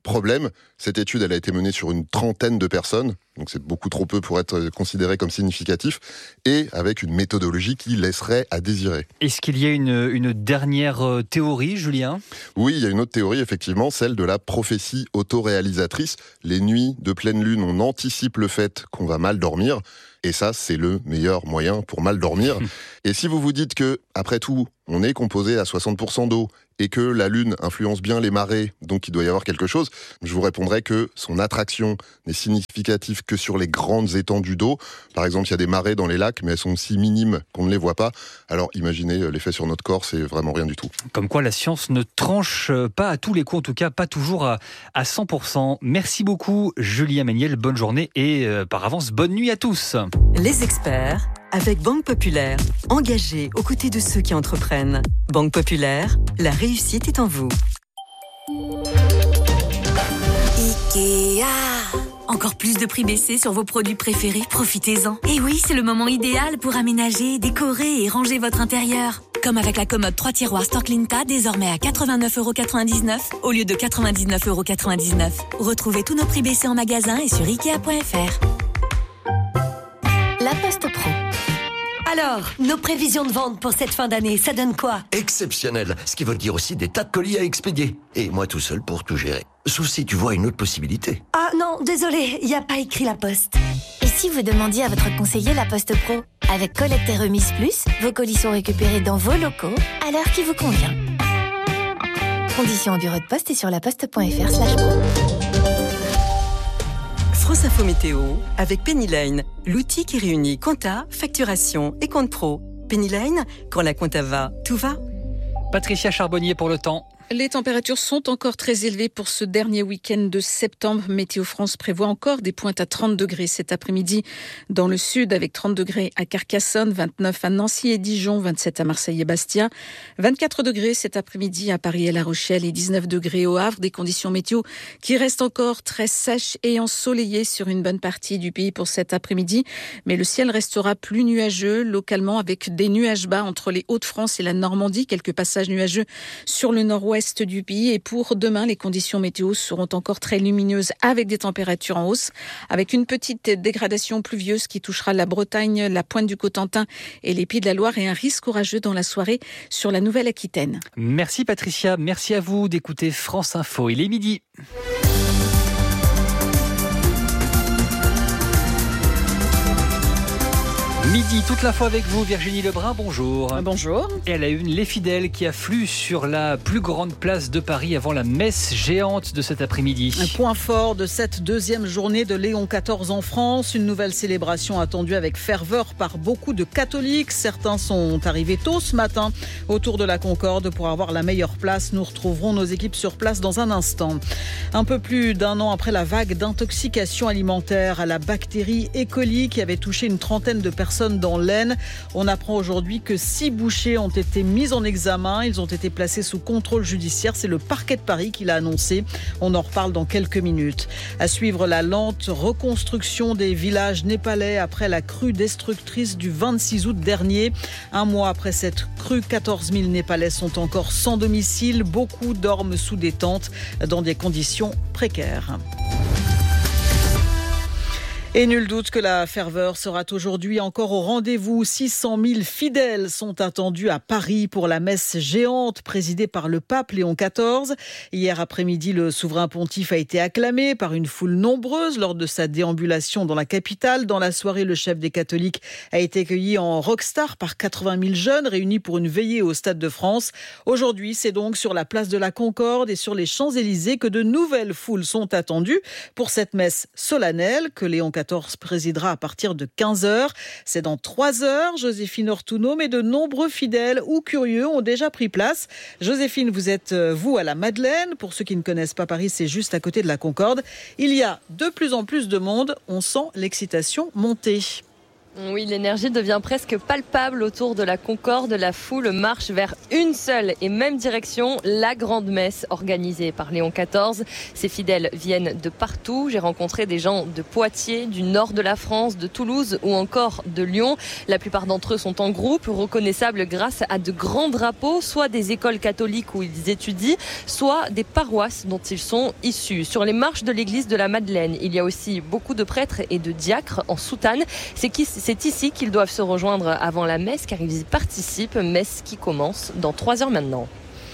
S11: Problème, cette étude, elle a été menée sur une trentaine de personnes, donc c'est beaucoup trop peu pour être considéré comme significatif, et avec une méthodologie qui laisserait à désirer.
S8: Est-ce qu'il y a une, une dernière théorie, Julien ?
S11: Oui, il y a une autre théorie, effectivement, celle de la prophétie autoréalisatrice. Les nuits de pleine lune, on anticipe le fait qu'on va mal dormir, et ça, c'est le meilleur moyen pour mal dormir. Et si vous vous dites que, après tout, on est composé à soixante pour cent d'eau, et que la Lune influence bien les marées, donc il doit y avoir quelque chose, je vous répondrai que son attraction n'est significative que sur les grandes étendues d'eau. Par exemple, il y a des marées dans les lacs, mais elles sont si minimes qu'on ne les voit pas. Alors imaginez l'effet sur notre corps, c'est vraiment rien du tout.
S8: Comme quoi la science ne tranche pas à tous les coups, en tout cas pas toujours à, à cent pour cent. Merci beaucoup Julien Méniel, bonne journée et euh, par avance bonne nuit à tous.
S14: Les experts avec Banque Populaire, engagés aux côtés de ceux qui entreprennent. Banque Populaire, la réussite est en vous.
S15: Ikea. Encore plus de prix baissés sur vos produits préférés, profitez-en. Et oui, c'est le moment idéal pour aménager, décorer et ranger votre intérieur. Comme avec la commode trois tiroirs Storklinta, désormais à quatre-vingt-neuf euros quatre-vingt-dix-neuf au lieu de quatre-vingt-dix-neuf euros quatre-vingt-dix-neuf. Retrouvez tous nos prix baissés en magasin et sur ikea point f r.
S5: La Poste Pro. Alors, nos prévisions de vente pour cette fin d'année, ça donne quoi ?
S16: Exceptionnel, ce qui veut dire aussi des tas de colis à expédier. Et moi tout seul pour tout gérer. Sauf si tu vois une autre possibilité.
S5: Ah non, désolé, il n'y a pas écrit La Poste.
S15: Et si vous demandiez à votre conseiller La Poste Pro ? Avec collecte et remise plus, vos colis sont récupérés dans vos locaux à l'heure qui vous convient. Conditions au bureau de poste et sur laposte point f r slash pro.
S14: France Info Météo avec Pennyline, l'outil qui réunit compta, facturation et compte pro. Pennyline, quand la compta va, tout va.
S8: Patricia Charbonnier pour le temps.
S17: Les températures sont encore très élevées pour ce dernier week-end de septembre. Météo France prévoit encore des pointes à trente degrés cet après-midi dans le sud, avec trente degrés à Carcassonne, vingt-neuf à Nancy et Dijon, vingt-sept à Marseille et Bastia, vingt-quatre degrés cet après-midi à Paris et La Rochelle et dix-neuf degrés au Havre. Des conditions météo qui restent encore très sèches et ensoleillées sur une bonne partie du pays pour cet après-midi. Mais le ciel restera plus nuageux localement, avec des nuages bas entre les Hauts-de-France et la Normandie. Quelques passages nuageux sur le nord-ouest du pays. Et pour demain, les conditions météo seront encore très lumineuses avec des températures en hausse, avec une petite dégradation pluvieuse qui touchera la Bretagne, la pointe du Cotentin et les Pays de la Loire, et un risque orageux dans la soirée sur la Nouvelle-Aquitaine.
S8: Merci Patricia, merci à vous d'écouter France Info. Il est midi. Midi, toute l'info avec vous, Virginie Lebrun, bonjour.
S17: Bonjour.
S8: Et à la une, les fidèles qui affluent sur la plus grande place de Paris avant la messe géante de cet après-midi.
S17: Un point fort de cette deuxième journée de Léon quatorze en France. Une nouvelle célébration attendue avec ferveur par beaucoup de catholiques. Certains sont arrivés tôt ce matin autour de la Concorde pour avoir la meilleure place. Nous retrouverons nos équipes sur place dans un instant. Un peu plus d'un an après la vague d'intoxication alimentaire à la bactérie E. coli qui avait touché une trentaine de personnes dans l'Aisne, on apprend aujourd'hui que six bouchers ont été mis en examen. Ils ont été placés sous contrôle judiciaire. C'est le parquet de Paris qui l'a annoncé. On en reparle dans quelques minutes. À suivre la lente reconstruction des villages népalais après la crue destructrice du vingt-six août dernier. Un mois après cette crue, quatorze mille Népalais sont encore sans domicile. Beaucoup dorment sous des tentes dans des conditions précaires. Et nul doute que la ferveur sera aujourd'hui encore au rendez-vous. six cent mille fidèles sont attendus à Paris pour la messe géante présidée par le pape Léon quatorze. Hier après-midi, le souverain pontife a été acclamé par une foule nombreuse lors de sa déambulation dans la capitale. Dans la soirée, le chef des catholiques a été accueilli en rockstar par quatre-vingt mille jeunes réunis pour une veillée au Stade de France. Aujourd'hui, c'est donc sur la place de la Concorde et sur les Champs-Élysées que de nouvelles foules sont attendues pour cette messe solennelle que Léon quatorze présidera à partir de quinze heures. C'est dans trois heures, Joséphine Ortuno, mais de nombreux fidèles ou curieux ont déjà pris place. Joséphine, vous êtes, vous, à la Madeleine. Pour ceux qui ne connaissent pas Paris, c'est juste à côté de la Concorde. Il y a de plus en plus de monde. On sent l'excitation monter.
S18: Oui, l'énergie devient presque palpable autour de la Concorde. La foule marche vers une seule et même direction, la grande messe organisée par Léon quatorze. Ses fidèles viennent de partout. J'ai rencontré des gens de Poitiers, du nord de la France, de Toulouse ou encore de Lyon. La plupart d'entre eux sont en groupe, reconnaissables grâce à de grands drapeaux, soit des écoles catholiques où ils étudient, soit des paroisses dont ils sont issus. Sur les marches de l'église de la Madeleine, il y a aussi beaucoup de prêtres et de diacres en soutane. C'est qui C'est ici qu'ils doivent se rejoindre avant la messe car ils y participent, messe qui commence dans trois heures maintenant.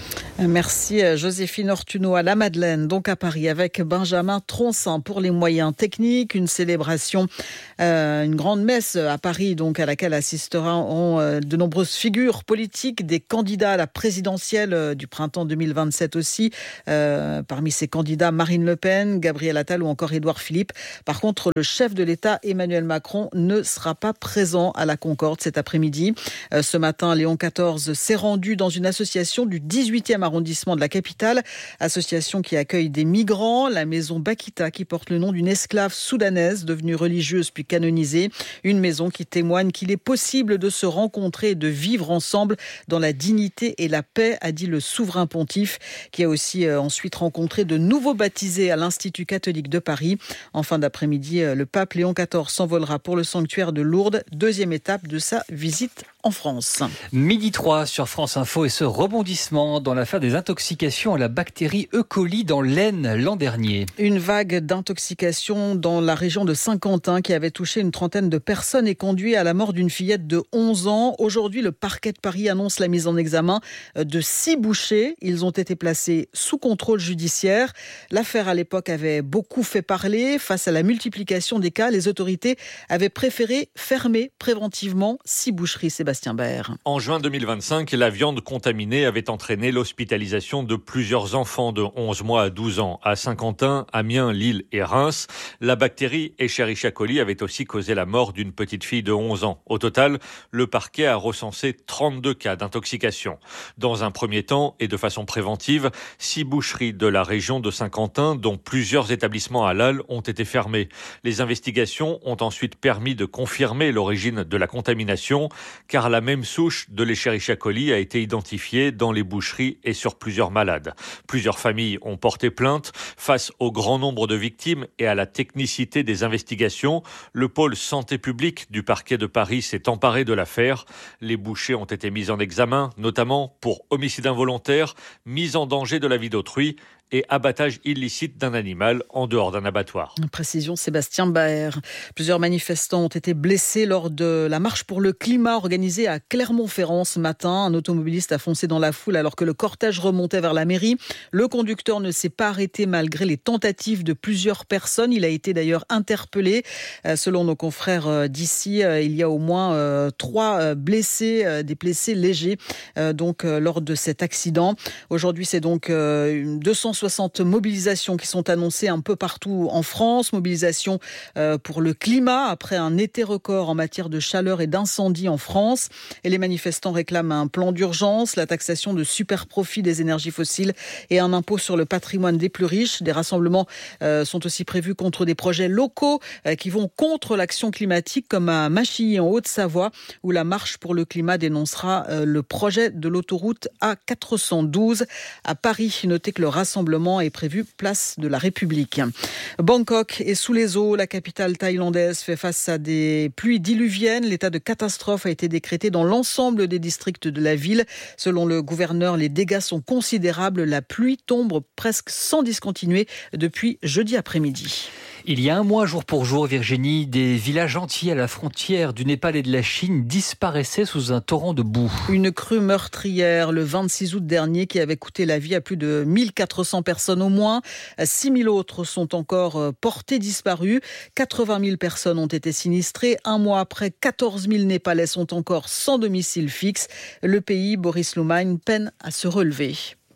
S17: Merci Joséphine Ortuno à la Madeleine, donc à Paris, avec Benjamin Troncin pour les moyens techniques. Une célébration, euh, une grande messe à Paris, donc à laquelle assisteront euh, de nombreuses figures politiques, des candidats à la présidentielle euh, du printemps deux mille vingt-sept aussi. Euh, parmi ces candidats, Marine Le Pen, Gabriel Attal ou encore Édouard Philippe. Par contre, le chef de l'État, Emmanuel Macron, ne sera pas présent à la Concorde cet après-midi. Euh, ce matin, Léon quatorze s'est rendu dans une association du dix-huitième arrondissement de la capitale, association qui accueille des migrants, la maison Bakita qui porte le nom d'une esclave soudanaise devenue religieuse puis canonisée, une maison qui témoigne qu'il est possible de se rencontrer et de vivre ensemble dans la dignité et la paix, a dit le souverain pontife, qui a aussi euh, ensuite rencontré de nouveaux baptisés à l'Institut catholique de Paris. En fin d'après-midi, euh, le pape Léon quatorze s'envolera pour le sanctuaire de Lourdes, deuxième étape de sa visite en France.
S8: Midi trois sur France Info et ce rebondissement dans l'affaire des intoxications à la bactérie E. coli dans l'Aisne l'an dernier.
S17: Une vague d'intoxication dans la région de Saint-Quentin qui avait touché une trentaine de personnes et conduit à la mort d'une fillette de onze ans. Aujourd'hui, le parquet de Paris annonce la mise en examen de six bouchers. Ils ont été placés sous contrôle judiciaire. L'affaire à l'époque avait beaucoup fait parler. Face à la multiplication des cas, les autorités avaient préféré fermer préventivement six boucheries. Sébastien Baer.
S20: En juin deux mille vingt-cinq, la viande contaminée avait entraîné l'hospitalisation de plusieurs enfants de onze mois à douze ans à Saint-Quentin, Amiens, Lille et Reims. La bactérie Escherichia coli avait aussi causé la mort d'une petite fille de onze ans. Au total, le parquet a recensé trente-deux cas d'intoxication. Dans un premier temps et de façon préventive, six boucheries de la région de Saint-Quentin, dont plusieurs établissements halal, ont été fermés. Les investigations ont ensuite permis de confirmer l'origine de la contamination, car la même souche de l'Escherichia coli a été identifiée dans les boucheries et sur plusieurs malades. Plusieurs familles ont porté plainte. Face au grand nombre de victimes et à la technicité des investigations, le pôle santé publique du parquet de Paris s'est emparé de l'affaire. Les bouchers ont été mis en examen, notamment pour homicide involontaire, mise en danger de la vie d'autrui et abattage illicite d'un animal en dehors d'un abattoir.
S17: Précision Sébastien Baer. Plusieurs manifestants ont été blessés lors de la marche pour le climat organisée à Clermont-Ferrand ce matin. Un automobiliste a foncé dans la foule alors que le cortège remontait vers la mairie. Le conducteur ne s'est pas arrêté malgré les tentatives de plusieurs personnes. Il a été d'ailleurs interpellé. Selon nos confrères d'ici, il y a au moins trois blessés, des blessés légers donc lors de cet accident. Aujourd'hui, c'est donc deux cent soixante mobilisations qui sont annoncées un peu partout en France. Mobilisation pour le climat après un été record en matière de chaleur et d'incendie en France. Et les manifestants réclament un plan d'urgence, la taxation de super profits des énergies fossiles et un impôt sur le patrimoine des plus riches. Des rassemblements sont aussi prévus contre des projets locaux qui vont contre l'action climatique, comme à Machilly en Haute-Savoie, où la marche pour le climat dénoncera le projet de l'autoroute A quatre cent douze. À Paris, notez que le rassemblement est prévu place de la République. Bangkok est sous les eaux. La capitale thaïlandaise fait face à des pluies diluviennes. L'état de catastrophe a été décrété dans l'ensemble des districts de la ville. Selon le gouverneur, les dégâts sont considérables. La pluie tombe presque sans discontinuer depuis jeudi après-midi.
S8: Il y a un mois, jour pour jour, Virginie, des villages entiers à la frontière du Népal et de la Chine disparaissaient sous un torrent de boue.
S17: Une crue meurtrière le vingt-six août dernier qui avait coûté la vie à plus de mille quatre cents personnes au moins. six mille autres sont encore portées disparues. quatre-vingt mille personnes ont été sinistrées. Un mois après, quatorze mille Népalais sont encore sans domicile fixe. Le pays, Boris Loumagne, peine à se relever.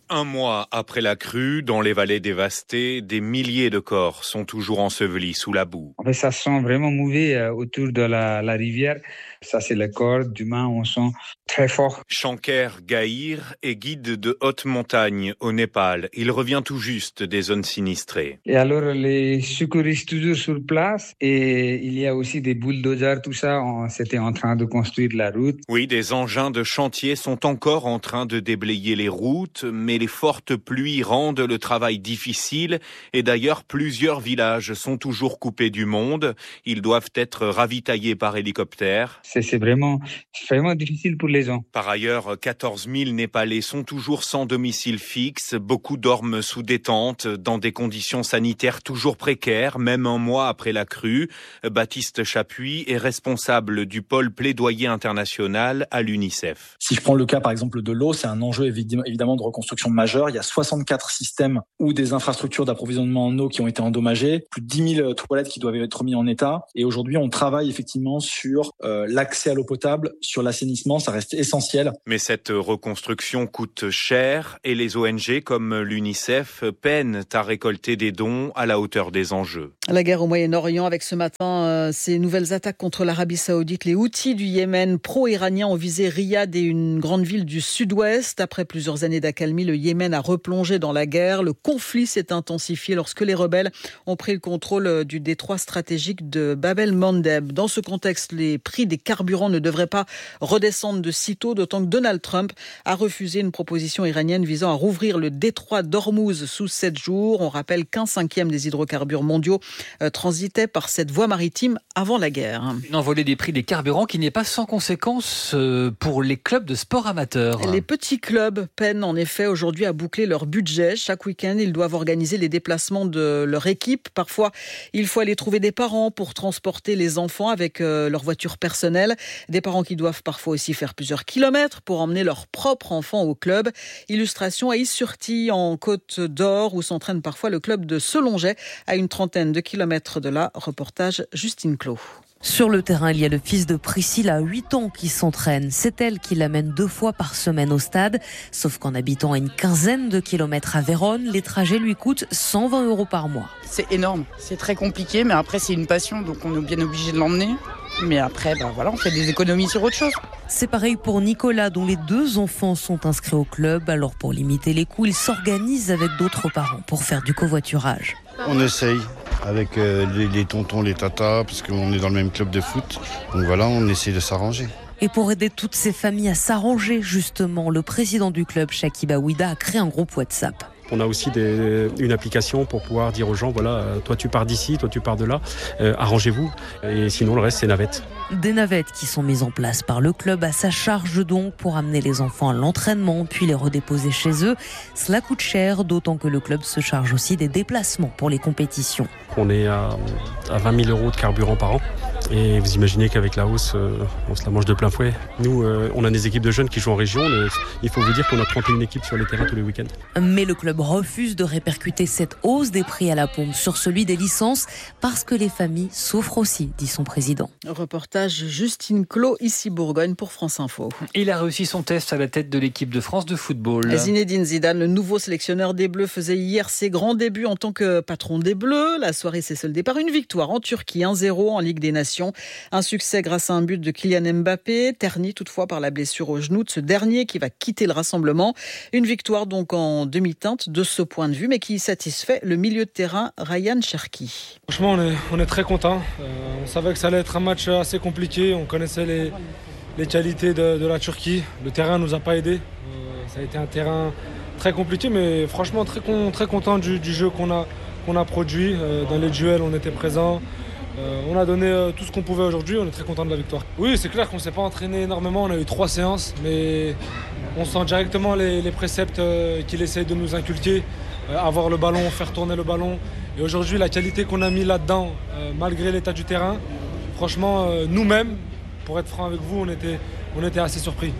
S21: Un mois après la crue, dans les vallées dévastées, des milliers de corps sont toujours ensevelis sous la boue.
S22: En fait, ça sent vraiment mauvais euh, autour de la, la rivière. Ça, c'est le corps d'humain, on sent très fort.
S21: Shanker Gahir est guide de haute montagne au Népal. Il revient tout juste des zones sinistrées.
S22: Et alors, les secouristes toujours sur place. Et il y a aussi des bulldozers, tout ça. On, c'était en train de construire la route.
S21: Oui, des engins de chantier sont encore en train de déblayer les routes, mais les fortes pluies rendent le travail difficile. Et d'ailleurs, plusieurs villages sont toujours coupés du monde. Ils doivent être ravitaillés par hélicoptère.
S22: C'est, c'est vraiment, c'est vraiment difficile pour les gens.
S21: Par ailleurs, quatorze mille Népalais sont toujours sans domicile fixe. Beaucoup dorment sous des tentes, dans des conditions sanitaires toujours précaires, même un mois après la crue. Baptiste Chapuis est responsable du pôle plaidoyer international à l'UNICEF.
S23: Si je prends le cas, par exemple, de l'eau, c'est un enjeu évidemment de reconstruction majeure. Il y a soixante-quatre systèmes ou des infrastructures d'approvisionnement en eau qui ont été endommagées, plus de dix mille toilettes qui doivent être mises en état. Et aujourd'hui, on travaille effectivement sur euh, l'accès à l'eau potable, sur l'assainissement, ça reste essentiel.
S21: Mais cette reconstruction coûte cher et les O N G comme l'UNICEF peinent à récolter des dons à la hauteur des enjeux.
S17: La guerre au Moyen-Orient avec ce matin euh, ces nouvelles attaques contre l'Arabie Saoudite. Les Houthis du Yémen pro-iraniens ont visé Riyad et une grande ville du sud-ouest. Après plusieurs années d'accalmie, le Yémen a replongé dans la guerre. Le conflit s'est intensifié lorsque les rebelles ont pris le contrôle du détroit stratégique de Bab el-Mandeb. Dans ce contexte, les prix des carburants ne devraient pas redescendre de sitôt, d'autant que Donald Trump a refusé une proposition iranienne visant à rouvrir le détroit d'Ormuz sous sept jours. On rappelle qu'un cinquième des hydrocarbures mondiaux euh, transitait par cette voie maritime avant la guerre.
S8: Une envolée des prix des carburants qui n'est pas sans conséquence euh, pour les clubs de sport amateurs.
S17: Les petits clubs peinent en effet aujourd'hui à boucler leur budget. Chaque week-end, ils doivent organiser les déplacements de leur équipe. Parfois, il faut aller trouver des parents pour transporter les enfants avec euh, leur voiture personnelle. Des parents qui doivent parfois aussi faire plusieurs kilomètres pour emmener leur propre enfant au club. Illustration à Is-sur-Tille, en Côte d'Or, où s'entraîne parfois le club de Selonget, à une trentaine de kilomètres de là. Reportage Justine Clos.
S24: Sur le terrain, il y a le fils de Priscilla, à huit ans, qui s'entraîne. C'est elle qui l'amène deux fois par semaine au stade. Sauf qu'en habitant à une quinzaine de kilomètres à Vérone, les trajets lui coûtent cent vingt euros par mois.
S25: C'est énorme, c'est très compliqué, mais après c'est une passion, donc on est bien obligé de l'emmener. Mais après, bah voilà, on fait des économies sur autre chose.
S24: C'est pareil pour Nicolas, dont les deux enfants sont inscrits au club. Alors pour limiter les coûts, il s'organise avec d'autres parents pour faire du covoiturage.
S26: On essaye avec euh, les, les tontons, les tatas, parce qu'on est dans le même club de foot. Donc voilà, on essaye de s'arranger.
S24: Et pour aider toutes ces familles à s'arranger, justement, le président du club, Shakib Aouida, a créé un groupe WhatsApp.
S27: On a aussi des, une application pour pouvoir dire aux gens, voilà, toi tu pars d'ici, toi tu pars de là, euh, arrangez-vous. Et sinon le reste c'est navette.
S24: Des navettes qui sont mises en place par le club à sa charge donc pour amener les enfants à l'entraînement puis les redéposer chez eux. Cela coûte cher, d'autant que le club se charge aussi des déplacements pour les compétitions.
S27: On est à, à vingt mille euros de carburant par an. Et vous imaginez qu'avec la hausse, euh, on se la mange de plein fouet. Nous, euh, on a des équipes de jeunes qui jouent en région. Le, il faut vous dire qu'on a trente et une équipes sur les terrains tous les week-ends.
S24: Mais le club refuse de répercuter cette hausse des prix à la pompe sur celui des licences parce que les familles souffrent aussi, dit son président.
S17: Reportage Justine Clos, ici Bourgogne pour France Info.
S8: Il a réussi son test à la tête de l'équipe de France de football.
S17: Zinedine Zidane, le nouveau sélectionneur des Bleus, faisait hier ses grands débuts en tant que patron des Bleus. La soirée s'est soldée par une victoire en Turquie, un zéro en Ligue des Nations. Un succès grâce à un but de Kylian Mbappé, terni toutefois par la blessure au genou de ce dernier qui va quitter le rassemblement. Une victoire donc en demi-teinte de ce point de vue, mais qui satisfait le milieu de terrain Ryan Cherki.
S28: Franchement, on est, on est très contents. Euh, on savait que ça allait être un match assez compliqué. On connaissait les, les qualités de, de la Turquie. Le terrain ne nous a pas aidés. Euh, ça a été un terrain très compliqué, mais franchement très, très content du, du jeu qu'on a, qu'on a produit. Euh, dans les duels, on était présents. Euh, on a donné euh, tout ce qu'on pouvait aujourd'hui, on est très content de la victoire. Oui, c'est clair qu'on ne s'est pas entraîné énormément, on a eu trois séances, mais on sent directement les, les préceptes euh, qu'il essaye de nous inculquer. Euh, avoir le ballon, faire tourner le ballon. Et aujourd'hui, la qualité qu'on a mis là-dedans, euh, malgré l'état du terrain, franchement, euh, nous-mêmes, pour être franc avec vous, on était, on était assez surpris.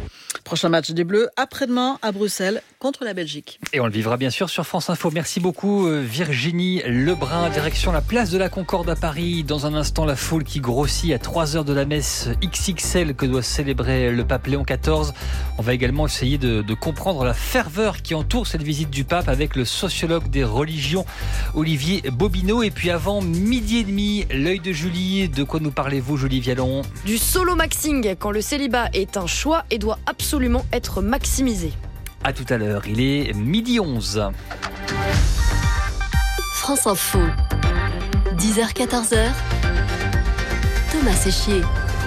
S17: Prochain match des Bleus après-demain à Bruxelles contre la Belgique.
S8: Et on le vivra bien sûr sur France Info. Merci beaucoup Virginie Lebrun. Direction la place de la Concorde à Paris. Dans un instant, la foule qui grossit à trois heures de la messe X X L que doit célébrer le pape Léon quatorze. On va également essayer de, de comprendre la ferveur qui entoure cette visite du pape avec le sociologue des religions Olivier Bobineau. Et puis avant midi et demi, l'œil de Julie. De quoi nous parlez-vous, Julie Vialon?
S2: Du solo-maxing, quand le célibat est un choix et doit absolument être maximisé.
S8: À tout à l'heure, il est midi onze.
S5: France Info, dix heures quatorze heures, Thomas Séchier.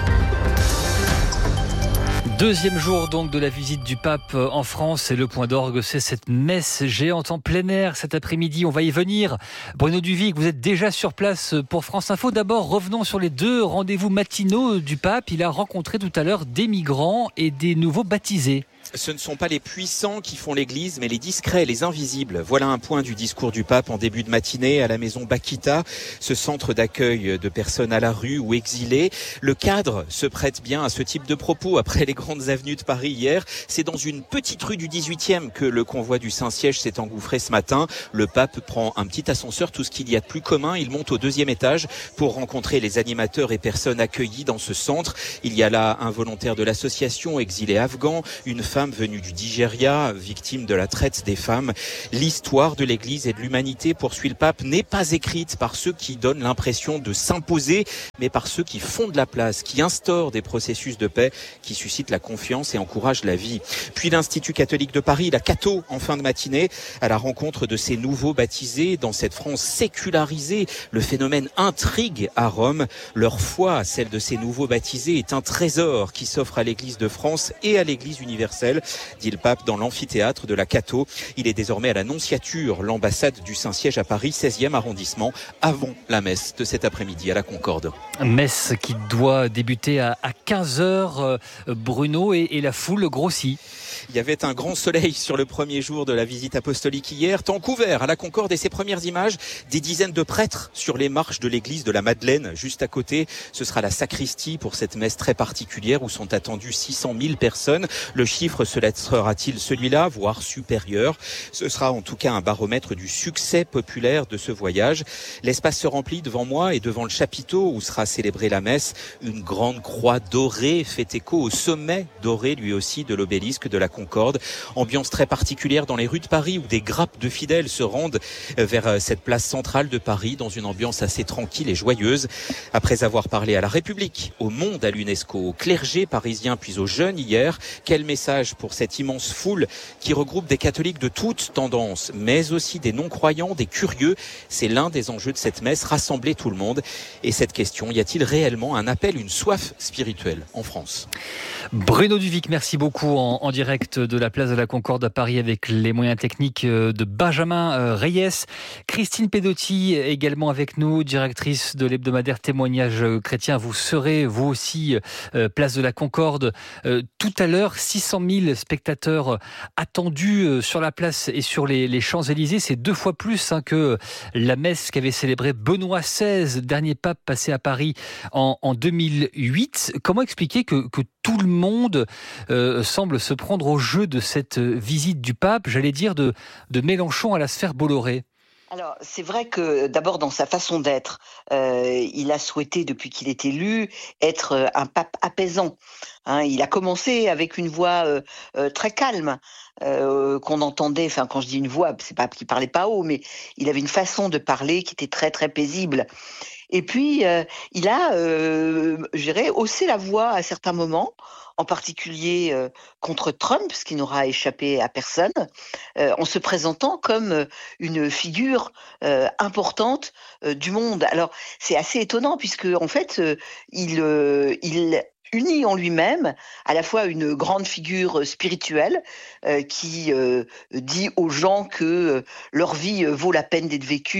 S8: Deuxième jour donc de la visite du pape en France et le point d'orgue, c'est cette messe géante en plein air cet après-midi. On va y venir. Bruno Duvic, vous êtes déjà sur place pour France Info. D'abord, revenons sur les deux rendez-vous matinaux du pape. Il a rencontré tout à l'heure des migrants et des nouveaux baptisés.
S3: Ce ne sont pas les puissants qui font l'église, mais les discrets, les invisibles. Voilà un point du discours du pape en début de matinée à la maison Bakita, ce centre d'accueil de personnes à la rue ou exilées. Le cadre se prête bien à ce type de propos après les grandes avenues de Paris hier. C'est dans une petite rue du dix-huitième que le convoi du Saint-Siège s'est engouffré ce matin. Le pape prend un petit ascenseur, tout ce qu'il y a de plus commun. Il monte au deuxième étage pour rencontrer les animateurs et personnes accueillies dans ce centre. Il y a là un volontaire de l'association exilé afghan, une femme venue du Nigeria, victime de la traite des femmes. L'histoire de l'Église et de l'humanité, poursuit le pape, n'est pas écrite par ceux qui donnent l'impression de s'imposer, mais par ceux qui font de la place, qui instaurent des processus de paix, qui suscitent la confiance et encouragent la vie. Puis l'Institut catholique de Paris, la Cato, en fin de matinée, à la rencontre de ces nouveaux baptisés dans cette France sécularisée. Le phénomène intrigue à Rome. Leur foi, celle de ces nouveaux baptisés, est un trésor qui s'offre à l'Église de France et à l'Église universelle, dit le pape dans l'amphithéâtre de la Cato. Il est désormais à la Nonciature, l'ambassade du Saint-Siège à Paris, seizième arrondissement, avant la messe de cet après-midi à la Concorde.
S8: Messe qui doit débuter à quinze heures, Bruno, et, et la foule grossit.
S3: Il y avait un grand soleil sur le premier jour de la visite apostolique hier, temps couvert à la Concorde, et ces premières images, des dizaines de prêtres sur les marches de l'église de la Madeleine, juste à côté. Ce sera la sacristie pour cette messe très particulière où sont attendues six cent mille personnes. Le chiffre se laissera-t-il celui-là, voire supérieur? Ce sera en tout cas un baromètre du succès populaire de ce voyage. L'espace se remplit devant moi et devant le chapiteau où sera célébrée la messe. Une grande croix dorée fait écho au sommet doré lui aussi de l'obélisque de la Concorde. Ambiance très particulière dans les rues de Paris où des grappes de fidèles se rendent vers cette place centrale de Paris dans une ambiance assez tranquille et joyeuse. Après avoir parlé à la République, au monde, à l'UNESCO, au clergé parisien puis aux jeunes hier, quel message pour cette immense foule qui regroupe des catholiques de toutes tendances, mais aussi des non-croyants, des curieux. C'est l'un des enjeux de cette messe, rassembler tout le monde. Et cette question, y a-t-il réellement un appel, une soif spirituelle en France?
S8: Bruno Duvic, merci beaucoup en, en direct de la place de la Concorde à Paris avec les moyens techniques de Benjamin Reyes. Christine Pedotti également avec nous, directrice de l'hebdomadaire Témoignages chrétiens. Vous serez vous aussi euh, place de la Concorde euh, tout à l'heure. six cent mille spectateurs attendus euh, sur la place et sur les, les Champs-Élysées. C'est deux fois plus hein, que la messe qu'avait célébrée Benoît seize, dernier pape passé à Paris en, en deux mille huit. Comment expliquer que, que tout le monde euh, semble se prendre au jeu de cette visite du pape, j'allais dire de, de Mélenchon à la sphère Bolloré?
S4: Alors, c'est vrai que d'abord dans sa façon d'être, euh, il a souhaité depuis qu'il est élu être un pape apaisant. Hein, il a commencé avec une voix euh, euh, très calme euh, qu'on entendait. Enfin, quand je dis une voix, c'est pas qu'il parlait pas haut, mais il avait une façon de parler qui était très très paisible. Et puis, euh, il a, euh, je dirais, haussé la voix à certains moments, en particulier euh, contre Trump, ce qui n'aura échappé à personne, euh, en se présentant comme euh, une figure euh, importante euh, du monde. Alors, c'est assez étonnant, puisque en fait, euh, il, euh, il unit en lui-même à la fois une grande figure spirituelle euh, qui euh, dit aux gens que euh, leur vie euh, vaut la peine d'être vécue,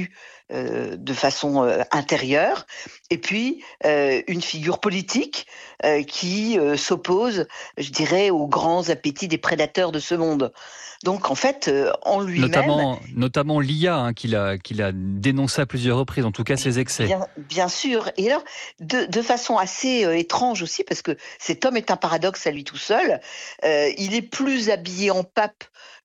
S4: euh, de façon euh, intérieure, et puis euh, une figure politique euh, qui euh, s'oppose, je dirais, aux grands appétits des prédateurs de ce monde. Donc en fait, euh, en lui-même...
S8: Notamment, notamment l'I A, hein, qu'il a, qu'il a dénoncé à plusieurs reprises, en tout cas ses excès.
S4: Bien, bien sûr. Et alors, de, de façon assez euh, étrange aussi, parce que cet homme est un paradoxe à lui tout seul, euh, il est plus habillé en pape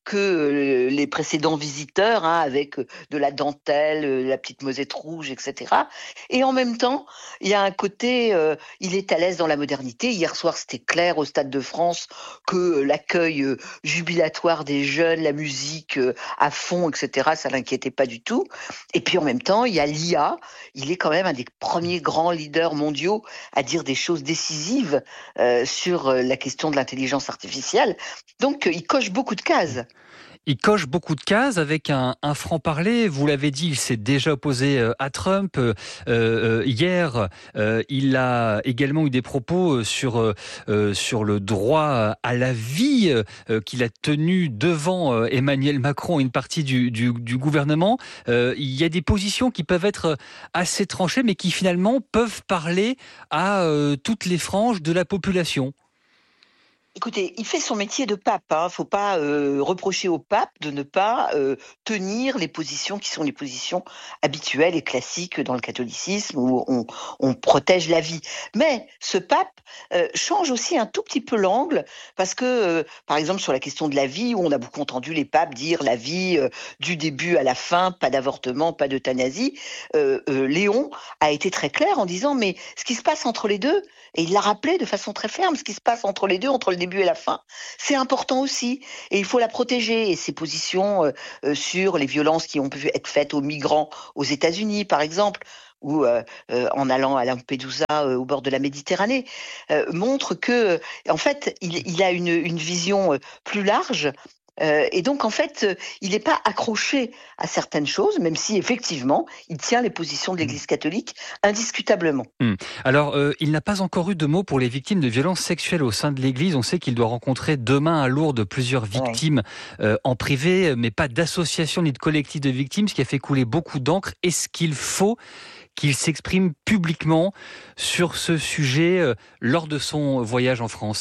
S4: que les précédents visiteurs, hein, avec de la dentelle, la petite mosette rouge, et cetera. Et en même temps, il y a un côté, euh, il est à l'aise dans la modernité. Hier soir, c'était clair au Stade de France que l'accueil euh, jubilatoire des jeunes, la musique euh, à fond, et cetera, ça l'inquiétait pas du tout. Et puis en même temps, il y a l'I A. Il est quand même un des premiers grands leaders mondiaux à dire des choses décisives euh, sur la question de l'intelligence artificielle. Donc, il coche beaucoup de cases.
S8: Il coche beaucoup de cases avec un, un franc-parler. Vous l'avez dit, il s'est déjà opposé à Trump. Euh, euh, hier, euh, il a également eu des propos sur, euh, sur le droit à la vie euh, qu'il a tenu devant euh, Emmanuel Macron et une partie du, du, du gouvernement. Euh, il y a des positions qui peuvent être assez tranchées, mais qui finalement peuvent parler à euh, toutes les franges de la population.
S4: Écoutez, il fait son métier de pape. Il hein. ne faut pas euh, reprocher au pape de ne pas euh, tenir les positions qui sont les positions habituelles et classiques dans le catholicisme où on, on protège la vie. Mais ce pape euh, change aussi un tout petit peu l'angle parce que, euh, par exemple, sur la question de la vie, où on a beaucoup entendu les papes dire la vie euh, du début à la fin, pas d'avortement, pas d'euthanasie, euh, euh, Léon a été très clair en disant mais ce qui se passe entre les deux, et il l'a rappelé de façon très ferme, ce qui se passe entre les deux, entre le début et la fin, c'est important aussi. Et il faut la protéger. Et ses positions euh, euh, sur les violences qui ont pu être faites aux migrants aux États-Unis, par exemple, ou euh, euh, en allant à Lampedusa, euh, au bord de la Méditerranée, euh, montrent que, euh, en fait, il, il a une, une vision euh, plus large. Euh, et donc, en fait, euh, il n'est pas accroché à certaines choses, même si, effectivement, il tient les positions de l'Église catholique indiscutablement.
S8: Mmh. Alors, euh, il n'a pas encore eu de mots pour les victimes de violences sexuelles au sein de l'Église. On sait qu'il doit rencontrer demain à Lourdes plusieurs victimes ouais. euh, en privé, mais pas d'association ni de collectif de victimes, ce qui a fait couler beaucoup d'encre. Est-ce qu'il faut qu'il s'exprime publiquement sur ce sujet euh, lors de son voyage en France ?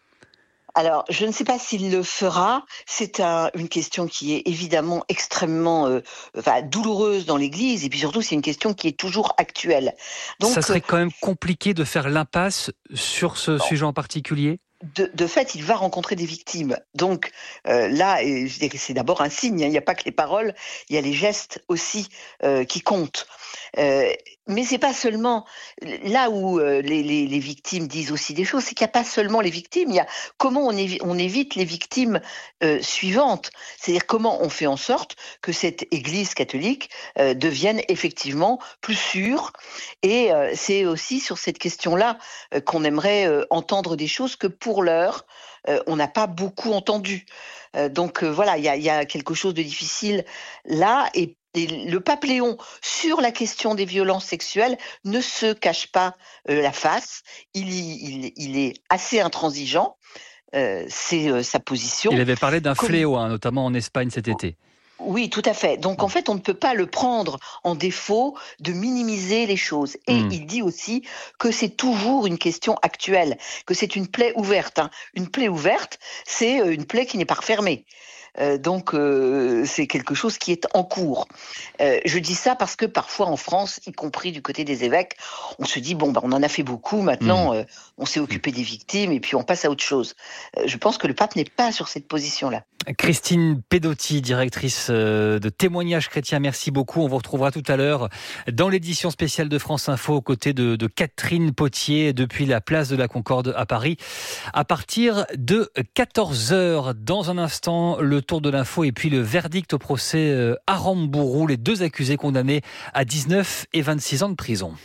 S4: Alors, je ne sais pas s'il le fera. C'est un, une question qui est évidemment extrêmement euh, enfin, douloureuse dans l'Église, et puis surtout, c'est une question qui est toujours actuelle. Donc,
S8: ça serait quand même compliqué de faire l'impasse sur ce non. sujet en particulier ?
S4: De, de fait, il va rencontrer des victimes. Donc euh, là, je dirais que c'est d'abord un signe. Hein. Il n'y a pas que les paroles, il y a les gestes aussi euh, qui comptent. Euh, mais c'est pas seulement là où euh, les, les, les victimes disent aussi des choses, c'est qu'il n'y a pas seulement les victimes, il y a comment on, évi- on évite les victimes euh, suivantes, c'est-à-dire comment on fait en sorte que cette Église catholique euh, devienne effectivement plus sûre. Et euh, c'est aussi sur cette question-là euh, qu'on aimerait euh, entendre des choses que pour l'heure, euh, on n'a pas beaucoup entendu. Euh, donc euh, voilà, il y a, y a quelque chose de difficile là, et Et le pape Léon, sur la question des violences sexuelles, ne se cache pas euh, la face. Il, il, il est assez intransigeant. Euh, c'est euh, sa position.
S8: Il avait parlé d'un Comme... fléau, hein, notamment en Espagne cet été.
S4: Oui, tout à fait. Donc, en fait, on ne peut pas le prendre en défaut de minimiser les choses. Et mmh. il dit aussi que c'est toujours une question actuelle, que c'est une plaie ouverte. Hein. Une plaie ouverte, c'est une plaie qui n'est pas refermée. Euh, donc, euh, c'est quelque chose qui est en cours. Euh, je dis ça parce que parfois en France, y compris du côté des évêques, on se dit, bon, bah, on en a fait beaucoup, maintenant mmh. euh, on s'est occupé des victimes et puis on passe à autre chose. Euh, je pense que le pape n'est pas sur cette position-là.
S8: Christine Pedotti, directrice de Témoignages chrétiens, merci beaucoup. On vous retrouvera tout à l'heure dans l'édition spéciale de France Info aux côtés de, de Catherine Potier depuis la place de la Concorde à Paris à partir de quatorze heures. Dans un instant, le tour de l'info et puis le verdict au procès Aramburu, les deux accusés condamnés à dix-neuf et vingt-six ans de prison.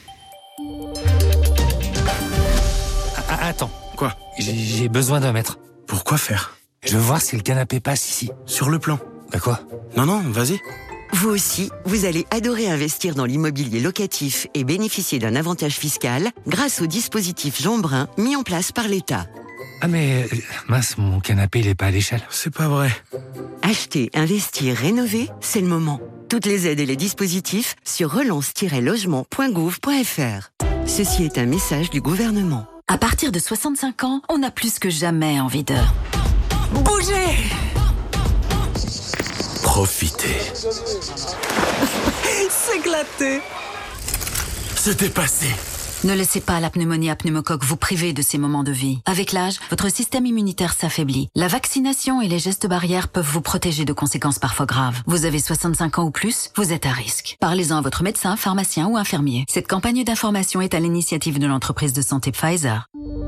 S1: Ah, attends, quoi ? J'ai, j'ai besoin d'un mètre.
S6: Pourquoi faire ?
S1: Je veux voir si le canapé passe ici.
S6: Sur le plan.
S1: Bah quoi ?
S6: Non, non, vas-y.
S7: Vous aussi, vous allez adorer investir dans l'immobilier locatif et bénéficier d'un avantage fiscal grâce au dispositif Jean Brun mis en place par l'État.
S1: Ah mais, mince, mon canapé, il est pas à l'échelle.
S6: C'est pas vrai.
S7: Acheter, investir, rénover, c'est le moment. Toutes les aides et les dispositifs sur relance tiret logement point gouv point f r. Ceci est un message du gouvernement.
S15: À partir de soixante-cinq ans, on a plus que jamais envie de bouger.
S6: Profitez.
S15: S'éclater.
S6: Se dépasser.
S15: Ne laissez pas la pneumonie à pneumocoque vous priver de ces moments de vie. Avec l'âge, votre système immunitaire s'affaiblit. La vaccination et les gestes barrières peuvent vous protéger de conséquences parfois graves. Vous avez soixante-cinq ans ou plus, vous êtes à risque. Parlez-en à votre médecin, pharmacien ou infirmier. Cette campagne d'information est à l'initiative de l'entreprise de santé Pfizer.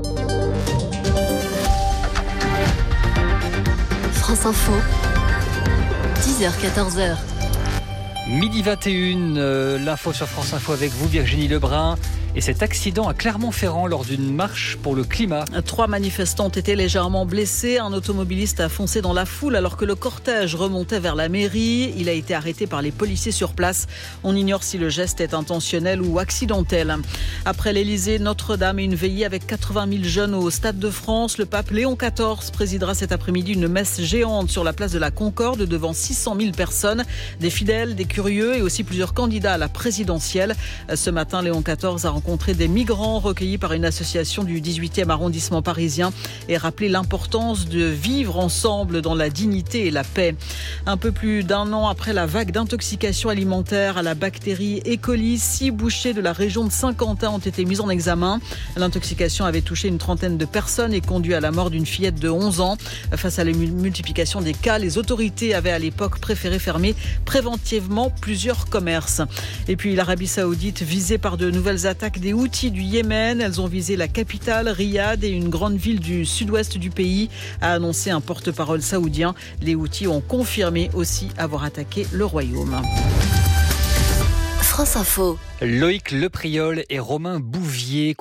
S5: France Info, dix heures quatorze heures.
S8: Midi vingt et une, euh, l'info sur France Info avec vous, Virginie Lebrun. Et cet accident à Clermont-Ferrand lors d'une marche pour le climat.
S17: Trois manifestants ont été légèrement blessés. Un automobiliste a foncé dans la foule alors que le cortège remontait vers la mairie. Il a été arrêté par les policiers sur place. On ignore si le geste est intentionnel ou accidentel. Après l'Elysée, Notre-Dame et une veillée avec quatre-vingt mille jeunes au Stade de France. Le pape Léon quatorze présidera cet après-midi une messe géante sur la place de la Concorde devant six cent mille personnes. Des fidèles, des curieux et aussi plusieurs candidats à la présidentielle. Ce matin, Léon quatorze a rencontré des migrants recueillis par une association du dix-huitième arrondissement parisien et rappelé l'importance de vivre ensemble dans la dignité et la paix. Un peu plus d'un an après la vague d'intoxication alimentaire à la bactérie E. coli, six bouchers de la région de Saint-Quentin ont été mis en examen. L'intoxication avait touché une trentaine de personnes et conduit à la mort d'une fillette de onze ans. Face à la multiplication des cas, les autorités avaient à l'époque préféré fermer préventivement plusieurs commerces. Et puis l'Arabie Saoudite visée par de nouvelles attaques des Houthis du Yémen. Elles ont visé la capitale, Riyad, et une grande ville du sud-ouest du pays, a annoncé un porte-parole saoudien. Les Houthis ont confirmé aussi avoir attaqué le royaume.
S5: France Info.
S8: Loïc Lepriol et Romain Bouvier